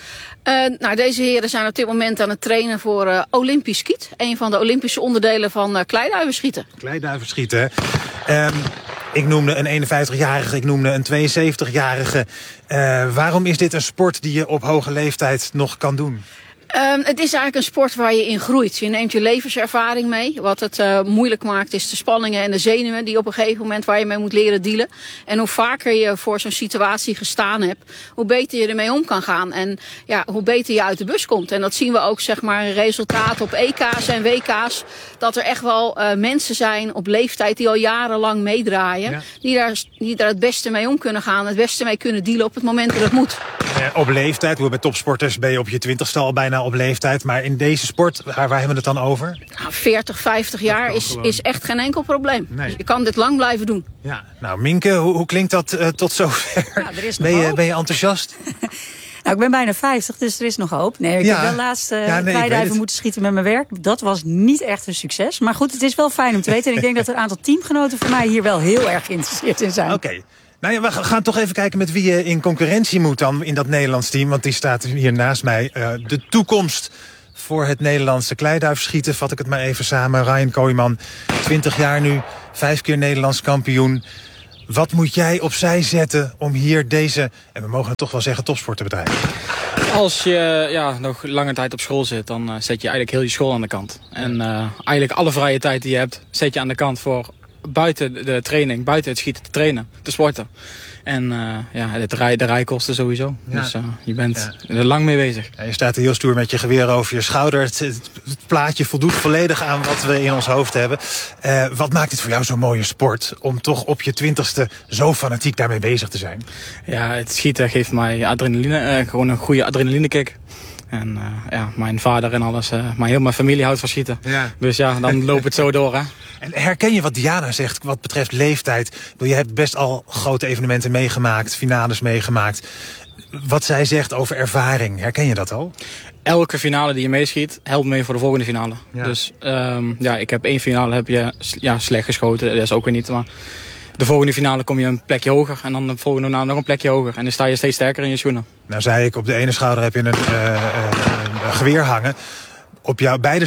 Deze heren zijn op dit moment aan het trainen voor Olympisch schiet. Een van de Olympische onderdelen van kleiduivenschieten.
Kleiduivenschieten, hè? Ik noemde een 51-jarige, ik noemde een 72-jarige. Waarom is dit een sport die je op hoge leeftijd nog kan doen?
Het is eigenlijk een sport waar je in groeit. Je neemt je levenservaring mee. Wat het moeilijk maakt is de spanningen en de zenuwen die op een gegeven moment waar je mee moet leren dealen. En hoe vaker je voor zo'n situatie gestaan hebt, hoe beter je ermee om kan gaan. En ja, hoe beter je uit de bus komt. En dat zien we ook zeg maar resultaten op EK's en WK's. Dat er echt wel mensen zijn op leeftijd die al jarenlang meedraaien. Ja. Die daar het beste mee om kunnen gaan. Het beste mee kunnen dealen op het moment dat het moet.
Op leeftijd, bij topsporters ben je op je 20ste al bijna op leeftijd. Maar in deze sport, waar hebben we het dan over?
Nou, 40, 50 jaar is echt geen enkel probleem. Nee. Je kan dit lang blijven doen.
Ja, nou Minke, hoe klinkt dat tot zover?
Ja, er is nog
ben je enthousiast?
Nou, ik ben bijna 50, dus er is nog hoop. Nee, ik heb wel laatst kleiduiven moeten schieten met mijn werk. Dat was niet echt een succes. Maar goed, het is wel fijn om te weten. En ik denk dat er een aantal teamgenoten van mij hier wel heel erg geïnteresseerd in zijn.
Oké. Nou ja, we gaan toch even kijken met wie je in concurrentie moet dan in dat Nederlands team. Want die staat hier naast mij. De toekomst voor het Nederlandse kleiduivenschieten. Vat ik het maar even samen. Ryan Kooijman, 20 jaar nu, 5 keer Nederlands kampioen. Wat moet jij opzij zetten om hier deze, en we mogen het toch wel zeggen, topsport te bedrijven?
Als je nog lange tijd op school zit, dan zet je eigenlijk heel je school aan de kant. En eigenlijk alle vrije tijd die je hebt, zet je aan de kant voor buiten de training, buiten het schieten te trainen, te sporten. En de rijkosten sowieso. Ja. Dus je bent er lang mee bezig.
Ja, je staat er heel stoer met je geweer over je schouder. Het plaatje voldoet volledig aan wat we in ons hoofd hebben. Wat maakt het voor jou zo'n mooie sport om toch op je 20ste zo fanatiek daarmee bezig te zijn?
Ja, het schieten geeft mij adrenaline, gewoon een goede adrenalinekick. En mijn vader en alles, maar heel mijn familie houdt van schieten. Ja. Dus ja, dan loopt het zo door, hè.
En herken je wat Diana zegt wat betreft leeftijd? Je hebt best al grote evenementen meegemaakt, finales meegemaakt. Wat zij zegt over ervaring, herken je dat al?
Elke finale die je meeschiet, helpt mee voor de volgende finale. Ja. Dus ik heb 1 finale slecht geschoten, dat is ook weer niet, maar de volgende finale kom je een plekje hoger. En dan de volgende finale nog een plekje hoger. En dan sta je steeds sterker in je schoenen.
Nou zei ik, op de ene schouder heb je een geweer hangen. Op beide